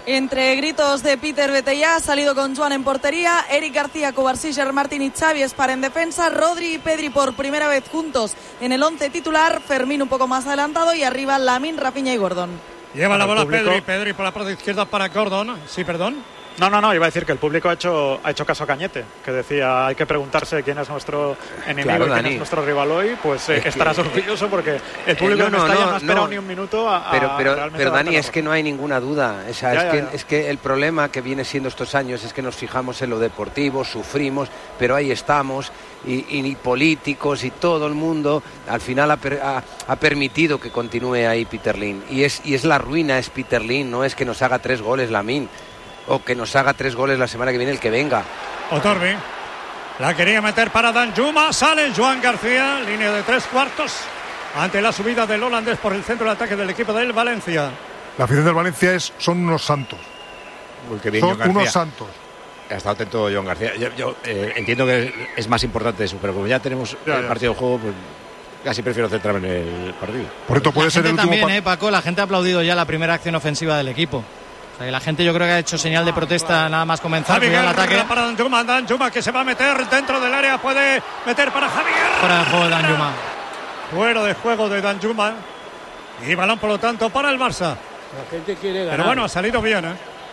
Entre gritos de Peter Betellà, ha salido con Joan en portería, Eric García, Covarsí, Gerard Martín y Xavi Espar en defensa, Rodri y Pedri por primera vez juntos en el 11 titular, Fermín un poco más adelantado y arriba Lamine, Rafinha y Gordon. Lleva la bola Pedri por la parte izquierda para Gordon. Sí, perdón. No, iba a decir que el público ha hecho caso a Cañete, que decía hay que preguntarse quién es nuestro enemigo, claro, y quién es nuestro rival hoy, pues estarás orgulloso porque el público no ha esperado ni un minuto pero Dani, es que no hay ninguna duda, o sea, es que el problema que viene siendo estos años es que nos fijamos en lo deportivo, sufrimos, pero ahí estamos y políticos y todo el mundo al final ha permitido que continúe ahí Peter Lim y es la ruina, es Peter Lim, no es que nos haga 3 goles Lamine o que nos haga 3 goles la semana que viene el que venga. Otorbi la quería meter para Danjuma, sale Joan García, línea de 3/4 ante la subida del holandés por el centro de ataque del equipo del Valencia. La afición del Valencia son unos santos. Uy, qué bien, son unos santos. Ha estado atento Joan García. Yo entiendo que es más importante eso, pero como ya tenemos el partido de juego, pues casi prefiero centrarme en el partido. Por esto puede ser el último también, Paco, la gente ha aplaudido ya la primera acción ofensiva del equipo. La gente yo creo que ha hecho señal de protesta nada más comenzar el ataque. Para Danjuma que se va a meter dentro del área, puede meter para Javier. Fuera de juego de Danjuma. Fuera de juego de Danjuma. Y balón por lo tanto para el Barça. La gente quiere ganar. Pero bueno, ha salido bien,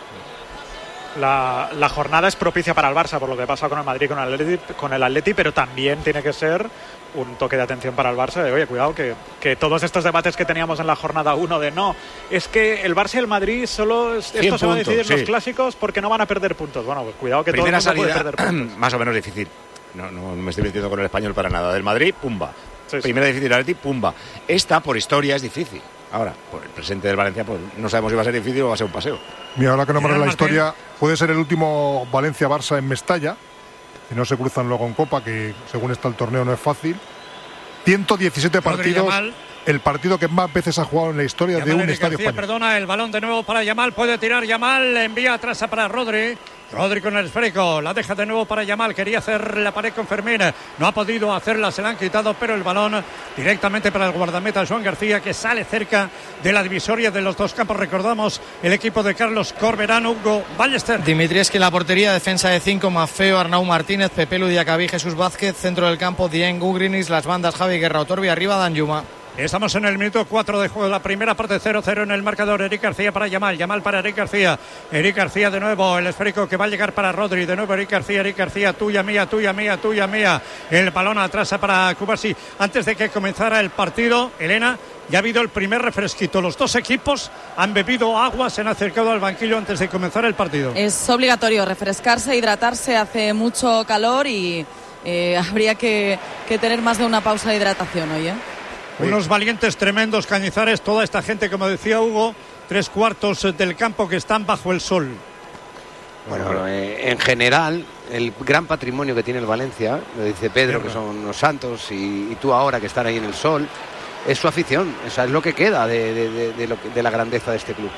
La jornada es propicia para el Barça por lo que pasa con el Madrid, con el Atleti, pero también tiene que ser un toque de atención para el Barça de, oye, cuidado que todos estos debates que teníamos en la jornada 1 de no, es que el Barça y el Madrid solo esto se va a decidir en los clásicos porque no van a perder puntos. Bueno, pues cuidado que primera todo el mundo salida, puede perder puntos. Más o menos difícil. No me estoy metiendo con el español para nada. Del Madrid, pumba. Sí. Primera difícil, Atleti, pumba. Esta, por historia, es difícil. Ahora, por el presente del Valencia, pues no sabemos si va a ser difícil o va a ser un paseo. Mira, ahora que nombran la historia, puede ser el último Valencia-Barça en Mestalla, y no se cruzan luego en Copa, que según está el torneo no es fácil. 117 partidos, el partido que más veces ha jugado en la historia de un estadio español. Perdona, el balón de nuevo para Yamal, puede tirar Yamal, envía atrás para Rodri con el esférico, la deja de nuevo para Yamal, quería hacer la pared con Fermín, no ha podido hacerla, se la han quitado, pero el balón directamente para el guardameta Joan García, que sale cerca de la divisoria de los dos campos. Recordamos el equipo de Carlos Corberán, Hugo Ballester. Dimitrievski en la portería, defensa de 5, Maffeo, Arnau Martínez, Pepe Ludiacabí, Jesús Vázquez, centro del campo, Dieng, Gugrinis, las bandas Javi Guerra, Otorbi, arriba Danjuma. Estamos en el minuto 4 de juego, la primera parte 0-0 en el marcador. Eric García para Yamal para Eric García de nuevo, el esférico que va a llegar para Rodri, de nuevo Eric García, tuya mía, el balón atrás para Cubarsí. Antes de que comenzara el partido, Elena, ya ha habido el primer refresquito, los dos equipos han bebido agua, se han acercado al banquillo antes de comenzar el partido. Es obligatorio refrescarse, hidratarse, hace mucho calor y habría que tener más de una pausa de hidratación hoy, Unos valientes tremendos Cañizares, toda esta gente, como decía Hugo, 3/4 del campo que están bajo el sol. Bueno, en general, el gran patrimonio que tiene el Valencia, lo dice Pedro, que son los santos, y tú ahora que están ahí en el sol, es su afición, o sea, es lo que queda de la grandeza de este club.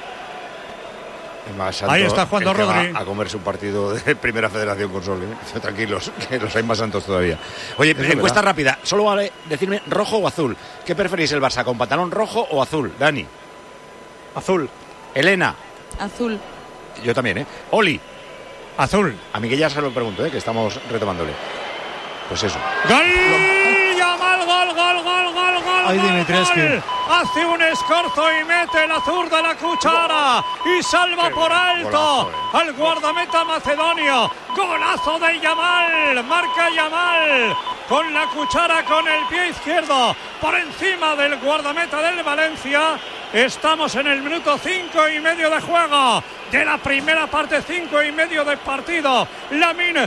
Ahí está jugando Rodri. A comerse un partido de Primera Federación con sol, tranquilos, que los hay más santos todavía. Oye, encuesta rápida, solo vale decirme rojo o azul. ¿Qué preferís el Barça, con pantalón rojo o azul? Dani. Azul. Elena. Azul. Yo también, Oli. Azul. A Miguel ya se lo pregunto, que estamos retomándole. Pues eso. ¡Gol! Yamal, gol. Ay, Dimitrievski. Hace un escorzo y mete la zurda la cuchara y salva por alto al guardameta macedonio. Golazo de Yamal, marca Yamal con la cuchara con el pie izquierdo por encima del guardameta del Valencia. Estamos en el minuto 5:30 de juego de la primera parte, 5:30 de partido. Lamine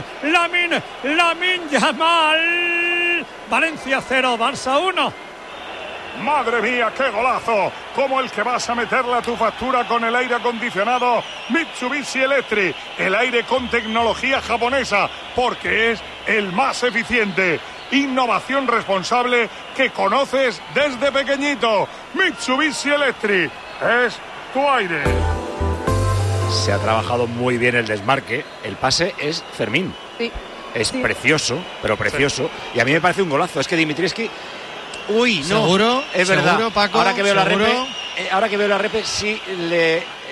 Yamal. Valencia 0, Barça 1. ¡Madre mía, qué golazo! Como el que vas a meterle a tu factura con el aire acondicionado Mitsubishi Electric. El aire con tecnología japonesa, porque es el más eficiente. Innovación responsable que conoces desde pequeñito. Mitsubishi Electric es tu aire. Se ha trabajado muy bien el desmarque. El pase es Fermín. Sí. Es precioso, pero precioso. Sí. Y a mí me parece un golazo. Es que Dimitrievski... Uy, no. ¿Seguro? Es verdad. ¿Seguro, Paco? Ahora que veo la repe, sí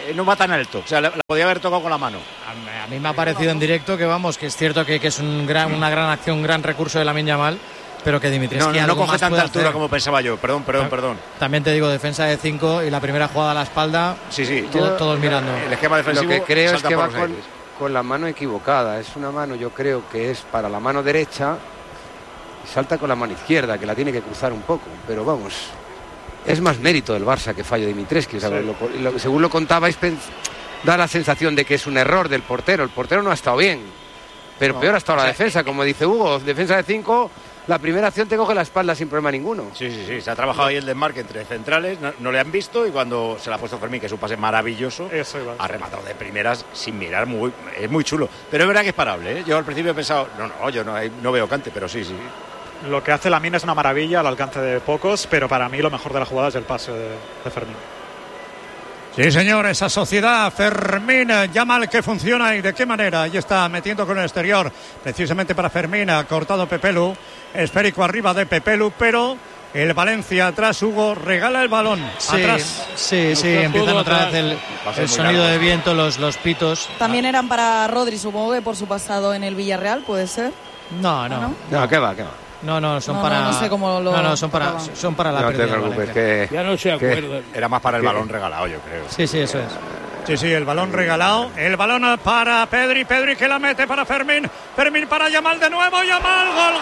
no va tan alto. O sea, la podía haber tocado con la mano. A mí me ha parecido en directo que es cierto que es una gran acción, un gran recurso de Lamine Yamal, pero que Dimitrescu no coge tanta altura como pensaba yo. Perdón. También te digo, defensa de 5 y la primera jugada a la espalda. Sí. Todos mirando. El esquema defensivo. Lo que creo es que va con la mano equivocada. Es una mano, yo creo que es para la mano derecha. Salta con la mano izquierda, que la tiene que cruzar un poco. Pero vamos, es más mérito del Barça que fallo de Dimitrescu. Sí. Según lo contabais, da la sensación de que es un error del portero. El portero no ha estado bien, pero peor ha estado la defensa. Como dice Hugo, defensa de 5, la primera acción te coge la espalda sin problema ninguno. Sí. Se ha trabajado ahí el desmarque entre centrales, no le han visto, y cuando se la ha puesto Fermín, que es un pase maravilloso, ha rematado de primeras sin mirar, es muy chulo. Pero es verdad que es parable, ¿eh? Yo al principio he pensado, yo no veo cante, pero sí. Lo que hace Lamine es una maravilla al alcance de pocos, pero para mí lo mejor de la jugada es el pase de Fermín. Sí, señor, esa sociedad Fermín Yamal que funciona y de qué manera. Ahí está metiendo con el exterior, precisamente para Fermín, ha cortado Pepelu, esférico arriba de Pepelu, pero el Valencia atrás, Hugo, regala el balón. Atrás. Sí, empiezan otra vez el sonido de viento, los pitos. También eran para Rodri, supongo que por su pasado en el Villarreal, ¿puede ser? No, ¿qué va? No, son para. No sé cómo lo. Son para la pérdida. No te preocupes, que ya no se acuerdan. Era más para el balón regalado, yo creo. Sí, eso es. Sí, el balón regalado. El balón para Pedri que la mete para Fermín. Fermín para Yamal de nuevo. Yamal, gol.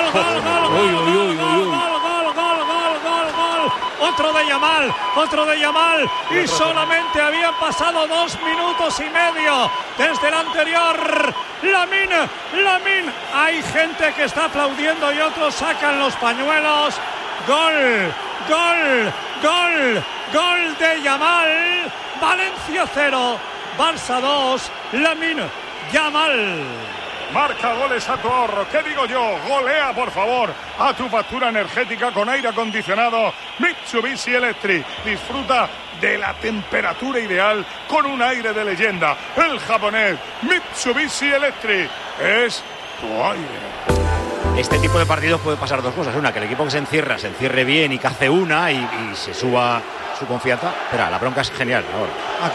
Otro de Yamal. Y solamente habían pasado 2 minutos y medio desde el anterior. Lamine. Hay gente que está aplaudiendo y otros sacan los pañuelos. Gol de Yamal. Valencia 0, Barça 2, Lamine Yamal. Marca goles a tu ahorro. ¿Qué digo yo? Golea, por favor, a tu factura energética con aire acondicionado Mitsubishi Electric. Disfruta de la temperatura ideal con un aire de leyenda. El japonés Mitsubishi Electric es tu aire. Este tipo de partidos puede pasar dos cosas. Una, que el equipo que se encierre bien y que hace una y se suba su confianza. Espera, la bronca es genial ahora. A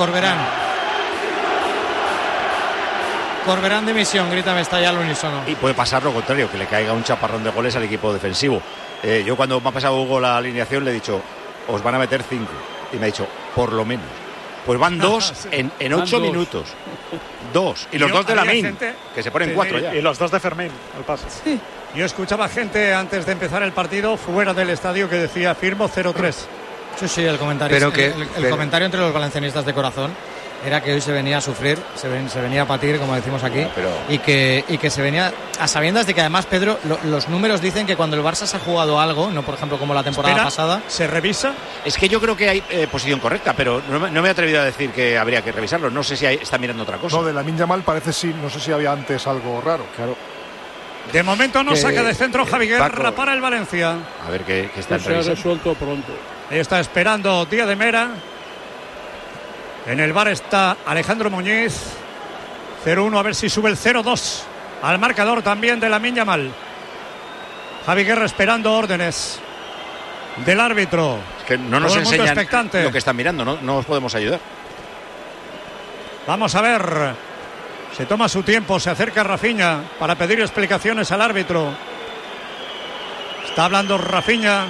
Corberán de misión, grita Mestalla al unísono. Y puede pasar lo contrario, que le caiga un chaparrón de goles al equipo defensivo. Yo cuando me ha pasado Hugo la alineación le he dicho, os van a meter 5. Y me ha dicho, por lo menos. Pues van 2 sí. en 8 minutos. 2. Y los 2 de Lamine, que se ponen 4 ya. Y los 2 de Fermín, al paso. Sí. Yo escuchaba gente antes de empezar el partido fuera del estadio que decía, firmo 0-3. Sí, el comentario. El comentario entre los valencianistas de corazón era que hoy se venía a sufrir, se venía a patir, como decimos aquí, y que se venía a sabiendas de que además, Pedro, los números dicen que cuando el Barça se ha jugado algo, no por ejemplo como la temporada pasada. ¿Se revisa? Es que yo creo que hay posición correcta, pero no me he atrevido a decir que habría que revisarlo. No sé si está mirando otra cosa. No, de Lamine Yamal parece sí, no sé si había antes algo raro. Claro. De momento no saca de centro Javi Guerra para el Valencia. A ver qué está en revisión. Se ha resuelto pronto. Está esperando Díaz de Mera. En el bar está Alejandro Muñiz. 0-1, a ver si sube el 0-2 al marcador también de Lamine Yamal. Javi Guerra esperando órdenes del árbitro. Es que no nos enseñan lo que están mirando, no os podemos ayudar. Vamos a ver. Se toma su tiempo, se acerca Rafinha para pedir explicaciones al árbitro. Está hablando Rafinha.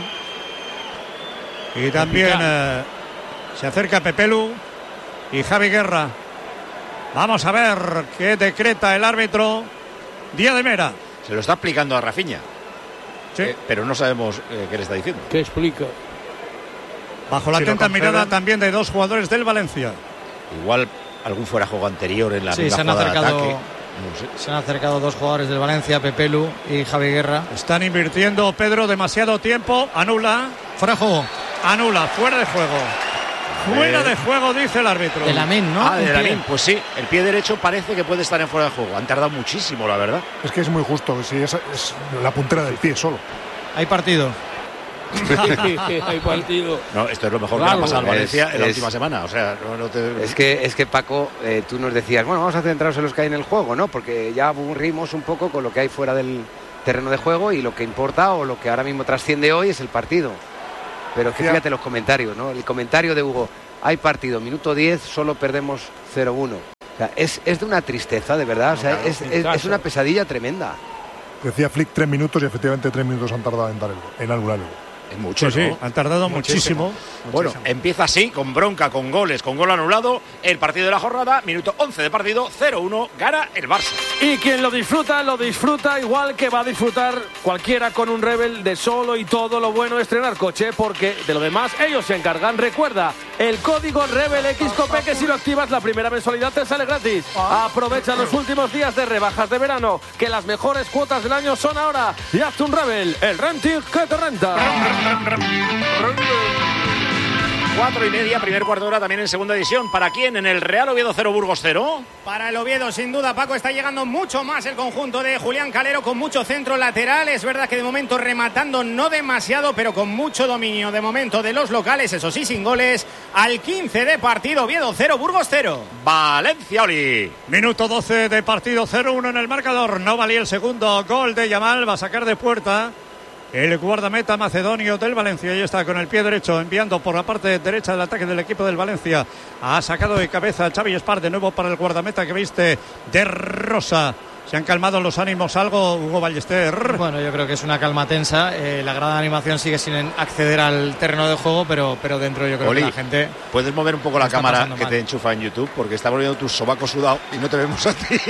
Y también se acerca Pepelu y Javi Guerra. Vamos a ver qué decreta el árbitro Díaz de Mera. Se lo está explicando a Rafinha. Sí. Pero no sabemos qué le está diciendo. ¿Qué explica? Bajo la atenta mirada también de 2 jugadores del Valencia. Igual algún fuera juego anterior en la misma jugada de ataque. No sé. Se han acercado 2 jugadores del Valencia, Pepelu y Javi Guerra. Están invirtiendo, Pedro, demasiado tiempo. Anula. Fuera de juego. Anula, fuera de juego. Fuera de juego, dice el árbitro. De Lamine, ¿no? De Lamine, pues sí. El pie derecho parece que puede estar en fuera de juego. Han tardado muchísimo, la verdad. Es que es muy justo. Sí, es la puntera del pie solo. Hay partido. Hay partido. No, esto es lo mejor que le ha pasado al Valencia en la última semana. O sea, es que Paco, tú nos decías, bueno, vamos a centrarnos en los que hay en el juego, ¿no? Porque ya aburrimos un poco con lo que hay fuera del terreno de juego y lo que importa o lo que ahora mismo trasciende hoy es el partido. Pero fíjate los comentarios, ¿no? El comentario de Hugo. hay partido, minuto 10, solo perdemos 0-1. O sea, es de una tristeza, de verdad. O sea, es una pesadilla tremenda. Decía Flick 3 minutos y efectivamente 3 minutos han tardado en anular el gol. Es mucho, sí, ¿no? Han tardado muchísimo. Bueno, empieza así, con bronca, con goles, con gol anulado. El partido de la jornada, minuto 11 de partido, 0-1, gana el Barça. Y quien lo disfruta igual que va a disfrutar cualquiera con un Rebel de solo y todo lo bueno es estrenar coche, porque de lo demás ellos se encargan. Recuerda, el código Rebel XCOPE, que si lo activas la primera mensualidad te sale gratis. Aprovecha los últimos días de rebajas de verano, que las mejores cuotas del año son ahora. Y hazte un Rebel, el renting que te renta. 4:30, primer cuarto de hora también en segunda división. ¿Para quién? En el Real Oviedo 0, Burgos 0. Para el Oviedo, sin duda, Paco, está llegando mucho más el conjunto de Julián Calero, con mucho centro lateral. Es verdad que de momento rematando no demasiado, pero con mucho dominio de momento de los locales, eso sí, sin goles. Al 15 de partido, Oviedo 0, Burgos 0. Valencia, Oli. Minuto 12 de partido, 0-1 en el marcador. No valía el segundo gol de Yamal, va a sacar de puerta el guardameta macedonio del Valencia. Y está con el pie derecho enviando por la parte derecha del ataque del equipo del Valencia. Ha sacado de cabeza Xavi Espar, de nuevo para el guardameta que viste de rosa. ¿Se han calmado los ánimos algo, Hugo Ballester? Bueno, yo creo que es una calma tensa. La grada de animación sigue sin acceder al terreno de juego, pero dentro yo creo Oli, que la gente... ¿puedes mover un poco la cámara que mal. te enchufa en YouTube? Porque está volviendo tus sobacos sudados y no te vemos a ti.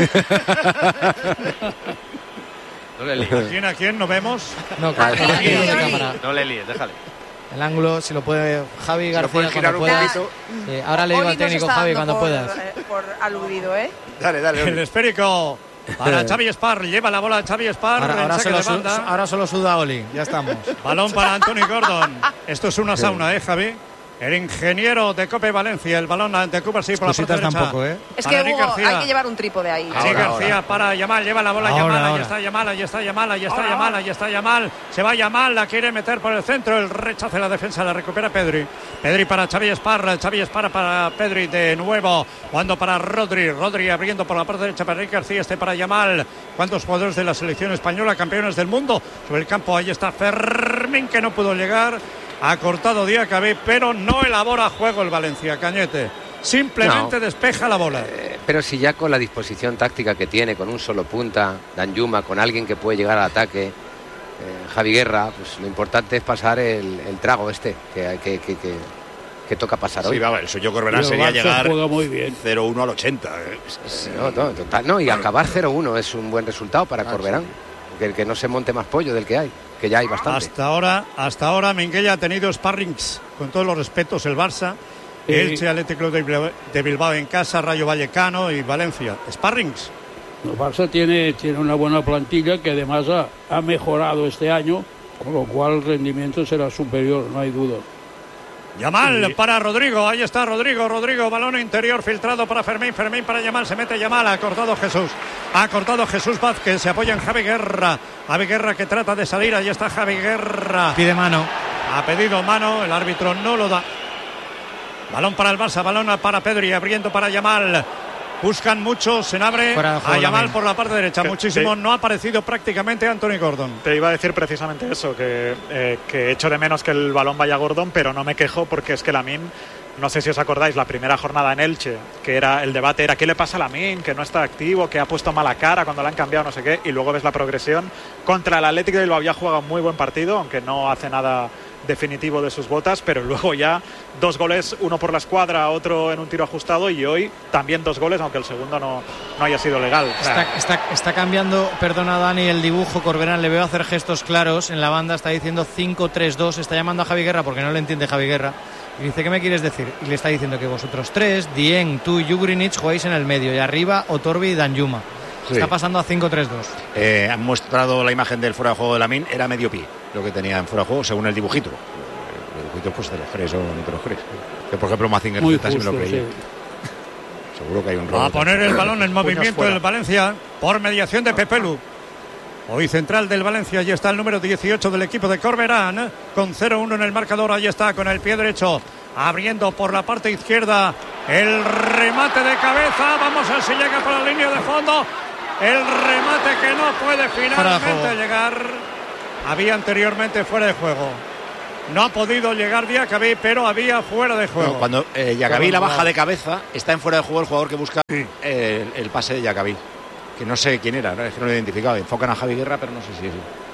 No le líes. ¿A quién no vemos? No, cámara. No le líes, déjale. El ángulo, si lo puede Javi García cuando puedas. Ahora le digo al técnico, Javi, cuando puedas. Por aludido, ¿eh? Dale. El esférico para Xavi Espar. Lleva la bola Xavi Espar. Ahora solo suda Oli. Ya estamos. Balón para Anthony Gordon. Esto es una sauna, Javi. El ingeniero de Cope Valencia, el balón de Cubarsí por la parte derecha. Tampoco, Es que Hugo, hay que llevar un trípode ahí. Sí, García para Yamal, lleva la bola Yamal, ahí está Yamal, se va Yamal, la quiere meter por el centro, el rechace, la defensa, la recupera Pedri para Xavi Espar para Pedri de nuevo, cuando para Rodri abriendo por la parte derecha para Eric García, para Yamal. ¿Cuántos jugadores de la selección española, campeones del mundo sobre el campo? Ahí está Fermín, que no pudo llegar. Ha cortado Diacabí, pero no elabora juego el Valencia, Cañete. Simplemente despeja la bola. Pero si ya con la disposición táctica que tiene, con un solo punta, Danjuma, con alguien que puede llegar al ataque, Javi Guerra, pues lo importante es pasar el trago que toca pasar hoy. Sí, el suyo Corberán sería llegar 0-1 al 80. No, y acabar 0-1 es un buen resultado para Corberán. Que no se monte más pollo del que hay, que ya hay bastante. Hasta ahora Minguella ha tenido sparrings, con todos los respetos, el Barça, Elche, Atlético de Bilbao en casa, Rayo Vallecano y Valencia. Sparrings. El Barça tiene una buena plantilla que además ha mejorado este año, con lo cual el rendimiento será superior, no hay duda. Yamal para Rodrigo, ahí está Rodrigo, balón interior filtrado para Fermín para Yamal, se mete Yamal, ha cortado Jesús Vázquez, se apoya en Javi Guerra que trata de salir, ahí está Javi Guerra. Pide mano. Ha pedido mano, el árbitro no lo da. Balón para el Barça, balón para Pedri, abriendo para Yamal. Buscan mucho, se abre a Yamal por la parte derecha. Muchísimo, no ha aparecido prácticamente Anthony Gordon. Te iba a decir precisamente eso, que echo de menos que el balón vaya a Gordon, pero no me quejo porque es que Lamine, no sé si os acordáis, la primera jornada en Elche, que era el debate, era ¿qué le pasa a Lamine? Que no está activo, que ha puesto mala cara cuando le han cambiado no sé qué, y luego ves la progresión. Contra el Atlético de Bilbao había jugado un muy buen partido, aunque no hace nada definitivo de sus botas, pero luego ya 2 goles, uno por la escuadra, otro en un tiro ajustado, y hoy también 2 goles, aunque el segundo no haya sido legal. Está cambiando, perdona Dani, el dibujo. Corberán, le veo hacer gestos claros en la banda, está diciendo 5-3-2, está llamando a Javi Guerra porque no le entiende Javi Guerra y dice, ¿qué me quieres decir? Y le está diciendo que vosotros 3, Dieng, tú y Jugrinic jugáis en el medio y arriba Otorbi y Danjuma. Sí. Está pasando a 5-3-2. Han mostrado la imagen del fuera de juego de Lamine, era medio pie lo que tenía en fuera de juego según el dibujito. El dibujito, pues te lo crees o no te lo crees. Que por ejemplo Mazinger sí me lo creía. Sí. Seguro que hay un rol. A poner el balón en movimiento el Valencia por mediación de Pepelu. Hoy central del Valencia, allí está el número 18 del equipo de Corberán, con 0-1 en el marcador, ahí está con el pie derecho, abriendo por la parte izquierda, el remate de cabeza, vamos a ver si llega por la línea de fondo, el remate que no puede finalmente llegar, había anteriormente fuera de juego. No ha podido llegar Diacabí, pero había fuera de juego. Bueno, cuando Diacabí la baja de cabeza, está en fuera de juego el jugador que busca el pase de Diacabí. Que no sé quién era, ¿no? Es que no lo he identificado. Enfocan a Javi Guerra, pero no sé si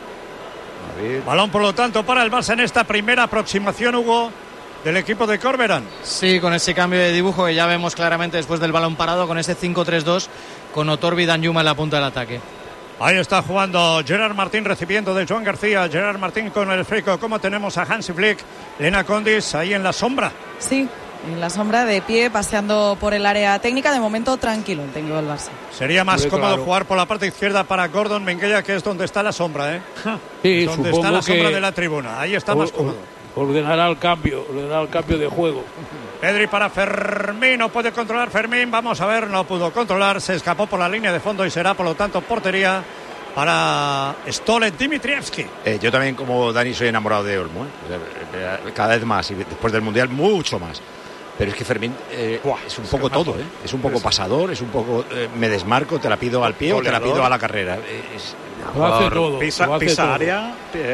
es. Balón, por lo tanto, para el Barça en esta primera aproximación, Hugo, del equipo de Corberán. Sí, con ese cambio de dibujo que ya vemos claramente después del balón parado, con ese 5-3-2, con Otorbi y Danjuma en la punta del ataque. Ahí está jugando Gerard Martín, recibiendo de Joan García. Gerard Martín con el esférico. Como tenemos a Hansi Flick, Lena Condis ahí en la sombra. Sí, en la sombra, de pie, paseando por el área técnica. De momento tranquilo el técnico del Barça. Sería más cómodo jugar por la parte izquierda para Gordon Minguella, que es donde está la sombra, ¿eh? Sí, donde está la sombra de la tribuna. Ahí está más cómodo. Ordenará el cambio de juego. Pedri para Fermín, no puede controlar Fermín, vamos a ver, no pudo controlar, se escapó por la línea de fondo y será por lo tanto portería para Stolen Dimitrievski. Yo también, como Dani, soy enamorado de Olmo, cada vez más, y después del Mundial mucho más. Pero es que Fermín es un poco todo, es un poco pasador, es un poco me desmarco, te la pido al pie o te la pido a la carrera. Lo hace todo. Pisa área,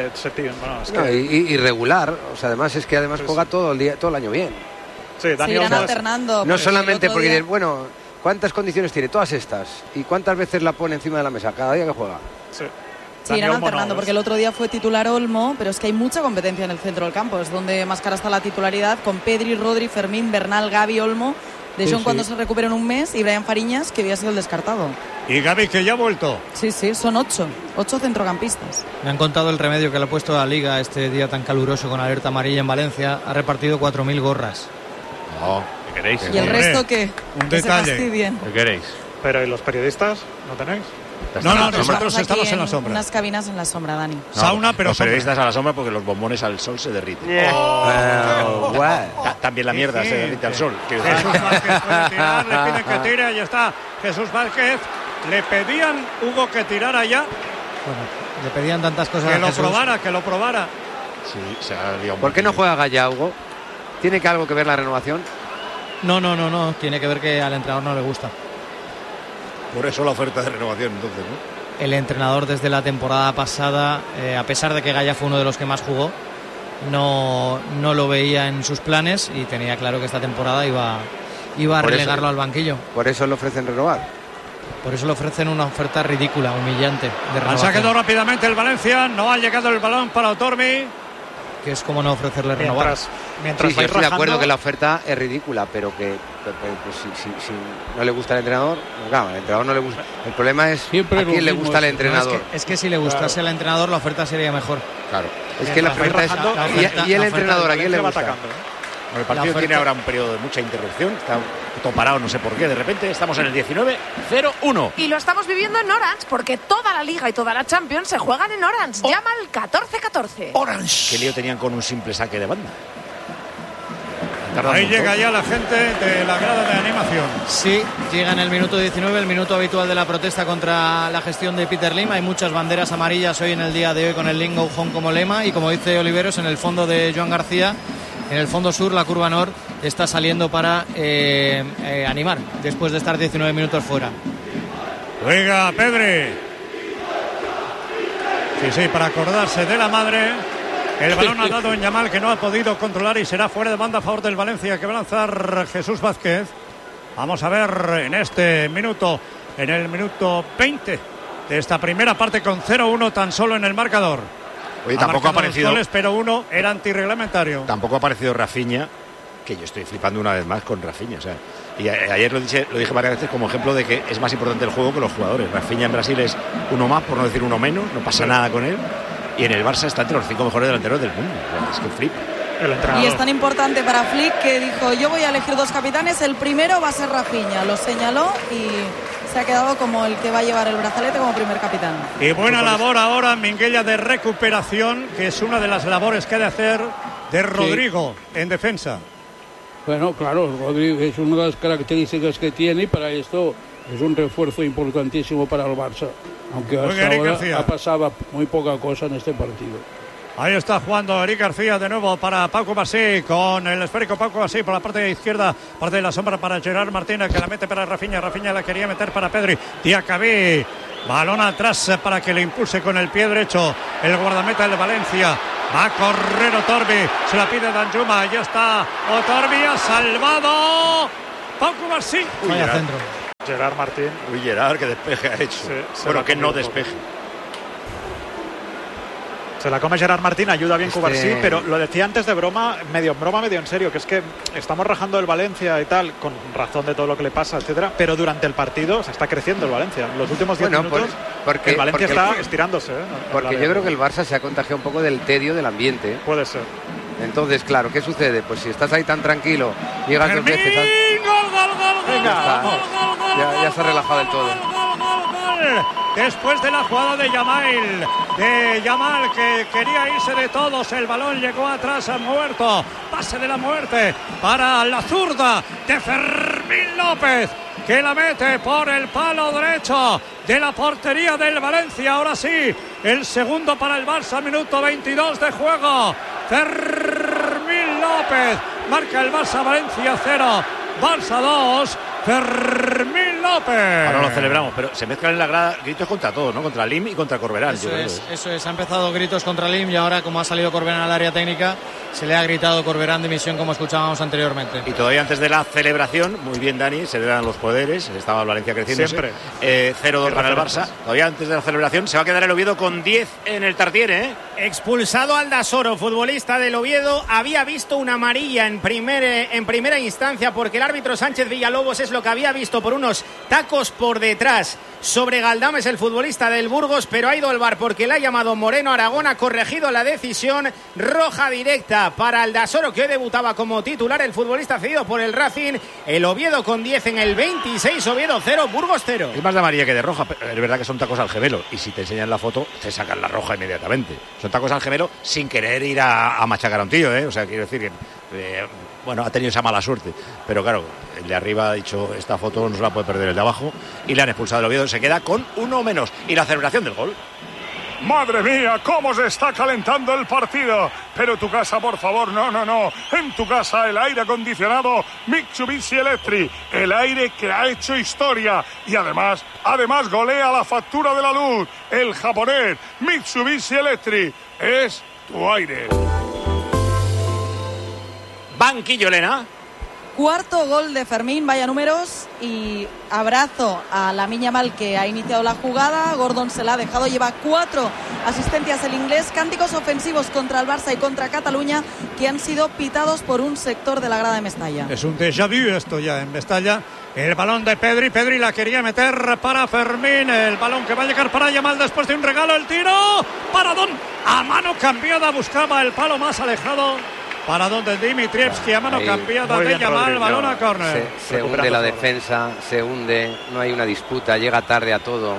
irregular, o sea, además es que juega todo el año bien. Sí, irán alternando. No solamente porque dices, bueno, ¿cuántas condiciones tiene? Todas estas. ¿Y cuántas veces la pone encima de la mesa cada día que juega? Sí, irán alternando, porque el otro día fue titular Olmo, pero es que hay mucha competencia en el centro del campo. Es donde más cara está la titularidad, con Pedri, Rodri, Fermín, Bernal, Gavi, Olmo. De Jong cuando se recupera en un mes, y Brian Fariñas, que había sido el descartado. Y Gavi, que ya ha vuelto. Sí, son 8 centrocampistas. Me han contado el remedio que le ha puesto a la Liga este día tan caluroso con alerta amarilla en Valencia. Ha repartido 4.000 gorras. ¿Qué queréis? ¿Y el resto qué? Un detalle. ¿Qué queréis? Pero ¿y los periodistas? ¿No tenéis? No, nosotros estamos en la sombra. Unas cabinas en la sombra, Dani. Sauna, pero los periodistas a la sombra porque los bombones al sol se derriten. También la mierda se derrite al sol. Jesús Vázquez puede tirar, le piden que tire, ahí está Jesús Vázquez. Le pedían, Hugo, que tirara ya. Bueno, le pedían tantas cosas que a Jesús. Que lo probara. Sí, se ha liado. ¿Por qué no juega Gaya, Hugo? ¿Tiene que algo que ver la renovación? No, tiene que ver que al entrenador no le gusta. Por eso la oferta de renovación, entonces, ¿no? El entrenador desde la temporada pasada, a pesar de que Gaya fue uno de los que más jugó, no lo veía en sus planes y tenía claro que esta temporada iba a relegarlo al banquillo. Por eso le ofrecen renovar. Por eso le ofrecen una oferta ridícula, humillante de renovación. Se ha quedado rápidamente el Valencia, no ha llegado el balón para Otorbi. Que es como no ofrecerle renovar. Mientras sí, estoy de acuerdo que la oferta es ridícula, pero que pues, si no le gusta el entrenador, claro, al entrenador no le gusta. El problema es siempre a quién le gusta el entrenador. Es que si le gustase al entrenador, la oferta sería mejor. Claro. Es que la oferta es. ¿Y el entrenador a quién le gusta? El partido tiene ahora un periodo de mucha interrupción, está todo parado, no sé por qué. De repente estamos en el 19-0-1. Y lo estamos viviendo en Orange, porque toda la Liga y toda la Champions se juegan en Orange. Llama al 1414. Orange. ¿Qué lío tenían con un simple saque de banda? Ahí llega ya la gente de la grada de animación. Sí, llega en el minuto 19, el minuto habitual de la protesta contra la gestión de Peter Lim. Hay muchas banderas amarillas hoy en el día de hoy con el Link Go Home como lema. Y como dice Oliveros, en el fondo de Joan García, en el fondo sur, la curva norte está saliendo para animar después de estar 19 minutos fuera. Oiga, Pedri. Sí, para acordarse de la madre. El balón ha dado en Yamal, que no ha podido controlar, y será fuera de banda a favor del Valencia, que va a lanzar Jesús Vázquez. Vamos a ver en este minuto, en el minuto 20 de esta primera parte, con 0-1 tan solo en el marcador. Oye, tampoco ha aparecido goles, pero uno era antirreglamentario. Tampoco ha aparecido Rafinha, que yo estoy flipando una vez más con Rafinha. O sea, y ayer lo dije varias veces como ejemplo de que es más importante el juego que los jugadores. Rafinha en Brasil es uno más, por no decir uno menos, no pasa nada con él. Y en el Barça está entre los 5 mejores delanteros del mundo. Es que flip. Y es tan importante para Flick que dijo: yo voy a elegir 2 capitanes, el primero va a ser Rafinha. Lo señaló y se ha quedado como el que va a llevar el brazalete como primer capitán. Y buena labor ahora, Minguella, de recuperación, que es una de las labores que ha de hacer de Rodrigo en defensa. Bueno, claro, Rodrigo es una de las características que tiene, y para esto es un refuerzo importantísimo para el Barça. Aunque hasta ahora ha pasado muy poca cosa en este partido. Ahí está jugando Eric García de nuevo para Paco Basí, con el esférico Paco Basí por la parte izquierda, parte de la sombra para Gerard Martínez, que la mete para Rafinha. Rafinha la quería meter para Pedri. Diacabí, balón atrás para que le impulse con el pie derecho el guardameta del Valencia. Va a correr Otorbi. Se la pide Danjuma. Ya está Otorbi. Ha salvado Pau Cubarsí. Vaya centro. Gerard Martín. Uy, Gerard, que despeje ha hecho. Bueno, que no despeje. Se la come Gerard Martín, ayuda bien Cubarsí, pero lo decía antes de broma, medio en broma, medio en serio, que es que estamos rajando el Valencia y tal, con razón de todo lo que le pasa, etcétera, pero durante el partido se está creciendo el Valencia. En los últimos 10 minutos el Valencia está estirándose. Porque yo creo que el Barça se ha contagiado un poco del tedio del ambiente. Puede ser. Entonces, claro, ¿qué sucede? Pues si estás ahí tan tranquilo, llegas 2 veces... Ya se ha relajado del todo. Después de la jugada de Yamal que quería irse de todos, el balón llegó atrás al muerto, pase de la muerte para la zurda de Fermín López, que la mete por el palo derecho de la portería del Valencia. Ahora sí, el segundo para el Barça, minuto 22 de juego. Fermín López marca el Barça, Valencia 0, Barça 2. Fermín López. Ahora lo celebramos, pero se mezclan en la grada gritos contra todos, ¿no? Contra Lim y contra Corberán. Eso es. Ha empezado gritos contra Lim y ahora, como ha salido Corberán al área técnica, se le ha gritado Corberán dimisión, como escuchábamos anteriormente. Y todavía antes de la celebración, muy bien, Dani, se le dan los poderes. Estaba el Valencia creciendo. Siempre. 0-2 para el Barça. Todavía antes de la celebración se va a quedar el Oviedo con 10 en el Tartiere, ¿eh? Expulsado Aldasoro, futbolista del Oviedo, había visto una amarilla en primera instancia porque el árbitro Sánchez Villalobos es lo que había visto por unos tacos por detrás sobre Galdames, el futbolista del Burgos, pero ha ido al VAR porque le ha llamado Moreno. Aragón ha corregido la decisión, roja directa para Aldasoro, que hoy debutaba como titular, el futbolista cedido por el Racing. El Oviedo con 10 en el 26, Oviedo 0, Burgos 0. Es más de amarilla que de roja, pero es verdad que son tacos al gemelo y si te enseñan la foto te sacan la roja inmediatamente. Son tacos al gemelo sin querer ir a machacar a un tío, ¿eh? O sea, quiero decir que bueno, ha tenido esa mala suerte, pero claro, el de arriba ha dicho esta foto no se la puede perder el de abajo y le han expulsado el Oviedo, se queda con 1 menos. Y la celebración del gol. Madre mía, cómo se está calentando el partido. Pero tu casa, por favor, no. En tu casa el aire acondicionado Mitsubishi Electric, el aire que ha hecho historia y además golea la factura de la luz. El japonés Mitsubishi Electric es tu aire. Banquillo, Elena. Cuarto gol de Fermín, vaya números, y abrazo a Lamine Yamal, que ha iniciado la jugada. Gordon se la ha dejado, lleva 4 asistencias el inglés. Cánticos ofensivos contra el Barça y contra Cataluña que han sido pitados por un sector de la grada de Mestalla. Es un déjà vu esto ya en Mestalla. El balón de Pedri la quería meter para Fermín, el balón que va a llegar para Yamal después de un regalo, el tiro, paradón, a mano cambiada, buscaba el palo más alejado. Paradón de Dimitrievski, a mano cambiada de Yamal, balón a córner. Se hunde la defensa, se hunde, no hay una disputa, llega tarde a todo.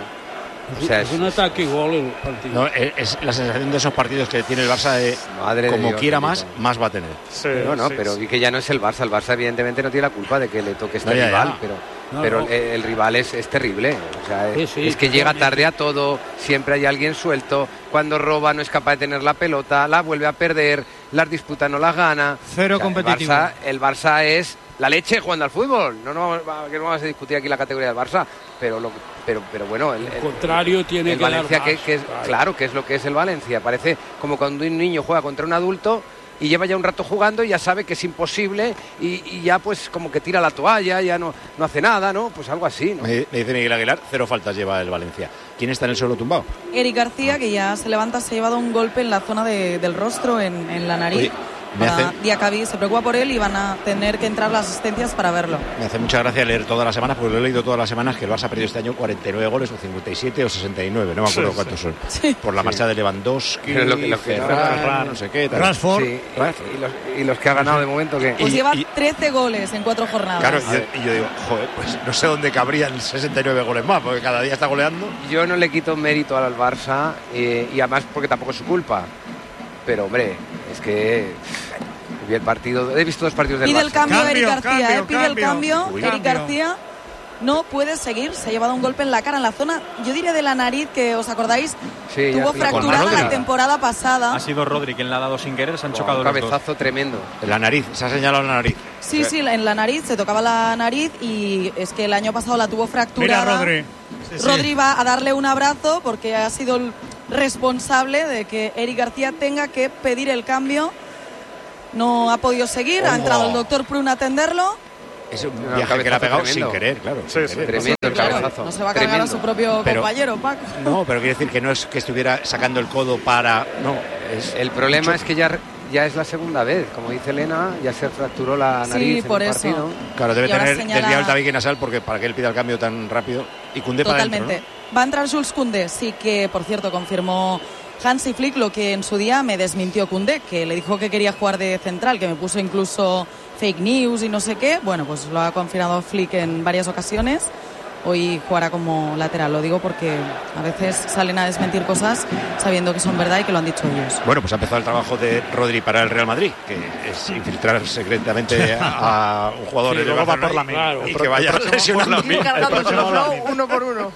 O sea, es un ataque y gol el partido. No, es la sensación de esos partidos que tiene el Barça como Dios, quiera más va a tener. Sí, pero que ya no es el Barça. El Barça evidentemente no tiene la culpa de que le toque este rival, pero el rival es terrible. O sea, es que llega tarde a todo, siempre hay alguien suelto, cuando roba no es capaz de tener la pelota, la vuelve a perder, las disputas no las gana. Cero competitivo. El Barça es la leche jugando al fútbol. No vamos a discutir aquí la categoría del Barça, pero bueno, el contrario tiene el que Valencia, dar que es claro que es lo que es el Valencia. Parece como cuando un niño juega contra un adulto y lleva ya un rato jugando y ya sabe que es imposible y ya pues como que tira la toalla, ya no hace nada, ¿no? Pues algo así, ¿no? Me dice Miguel Aguilar, 0 faltas lleva el Valencia. ¿Quién está en el suelo tumbado? Eric García, que ya se levanta, se ha llevado un golpe en la zona del rostro, en la nariz. Diacabí se preocupa por él y van a tener que entrar las asistencias para verlo. Me hace mucha gracia leer todas las semanas, porque lo he leído todas las semanas, que el Barça ha perdido este año 49 goles, o 57 o 69, no me acuerdo cuántos son. Sí. Por la marcha de Lewandowski, Ferran, no sé qué. Rashford. Sí. Y los que ha ganado de momento, que pues lleva 13 goles en 4 jornadas. Claro, y yo digo, joder, pues no sé dónde cabrían 69 goles más, porque cada día está goleando. Yo no le quito mérito al Barça, y además porque tampoco es su culpa. Pero hombre, es que vi el partido, he visto 2 partidos del Barça. Pide el cambio Eric García, pide el cambio. Eric García no puede seguir, se ha llevado un golpe en la cara, en la zona, yo diría de la nariz, que os acordáis, tuvo fracturada la temporada pasada. Ha sido Rodri quien le ha dado sin querer, se han chocado un cabezazo tremendo. En la nariz, se ha señalado la nariz. Sí, en la nariz, se tocaba la nariz y es que el año pasado la tuvo fracturada. Mira, Rodri. Rodri va a darle un abrazo porque ha sido responsable de que Eric García tenga que pedir el cambio. No ha podido seguir, ha entrado el doctor Prun a atenderlo. Es un viaje que le ha pegado tremendo. Sin querer, claro. Sí, sin querer. Tremendo el cabezazo. No se va a cargar a su propio compañero, Paco. No, pero quiere decir que no es que estuviera sacando el codo para... No, el problema es que ya es la segunda vez, como dice Elena, ya se fracturó la nariz por en un eso. partido. Claro, debe tener desviado el tabique nasal porque para que él pida el cambio tan rápido. Y Koundé para adentro, ¿no? Va a entrar Jules Koundé, sí, que por cierto confirmó Hansi Flick lo que en su día me desmintió Koundé, que le dijo que quería jugar de central, que me puso incluso fake news y no sé qué. Bueno, pues lo ha confirmado Flick en varias ocasiones. Hoy jugará como lateral, lo digo porque a veces salen a desmentir cosas sabiendo que son verdad y que lo han dicho ellos. Bueno, pues ha empezado el trabajo de Rodri para el Real Madrid, que es infiltrar secretamente a un jugador del Barcelona y que vaya a lesionar la uno por uno.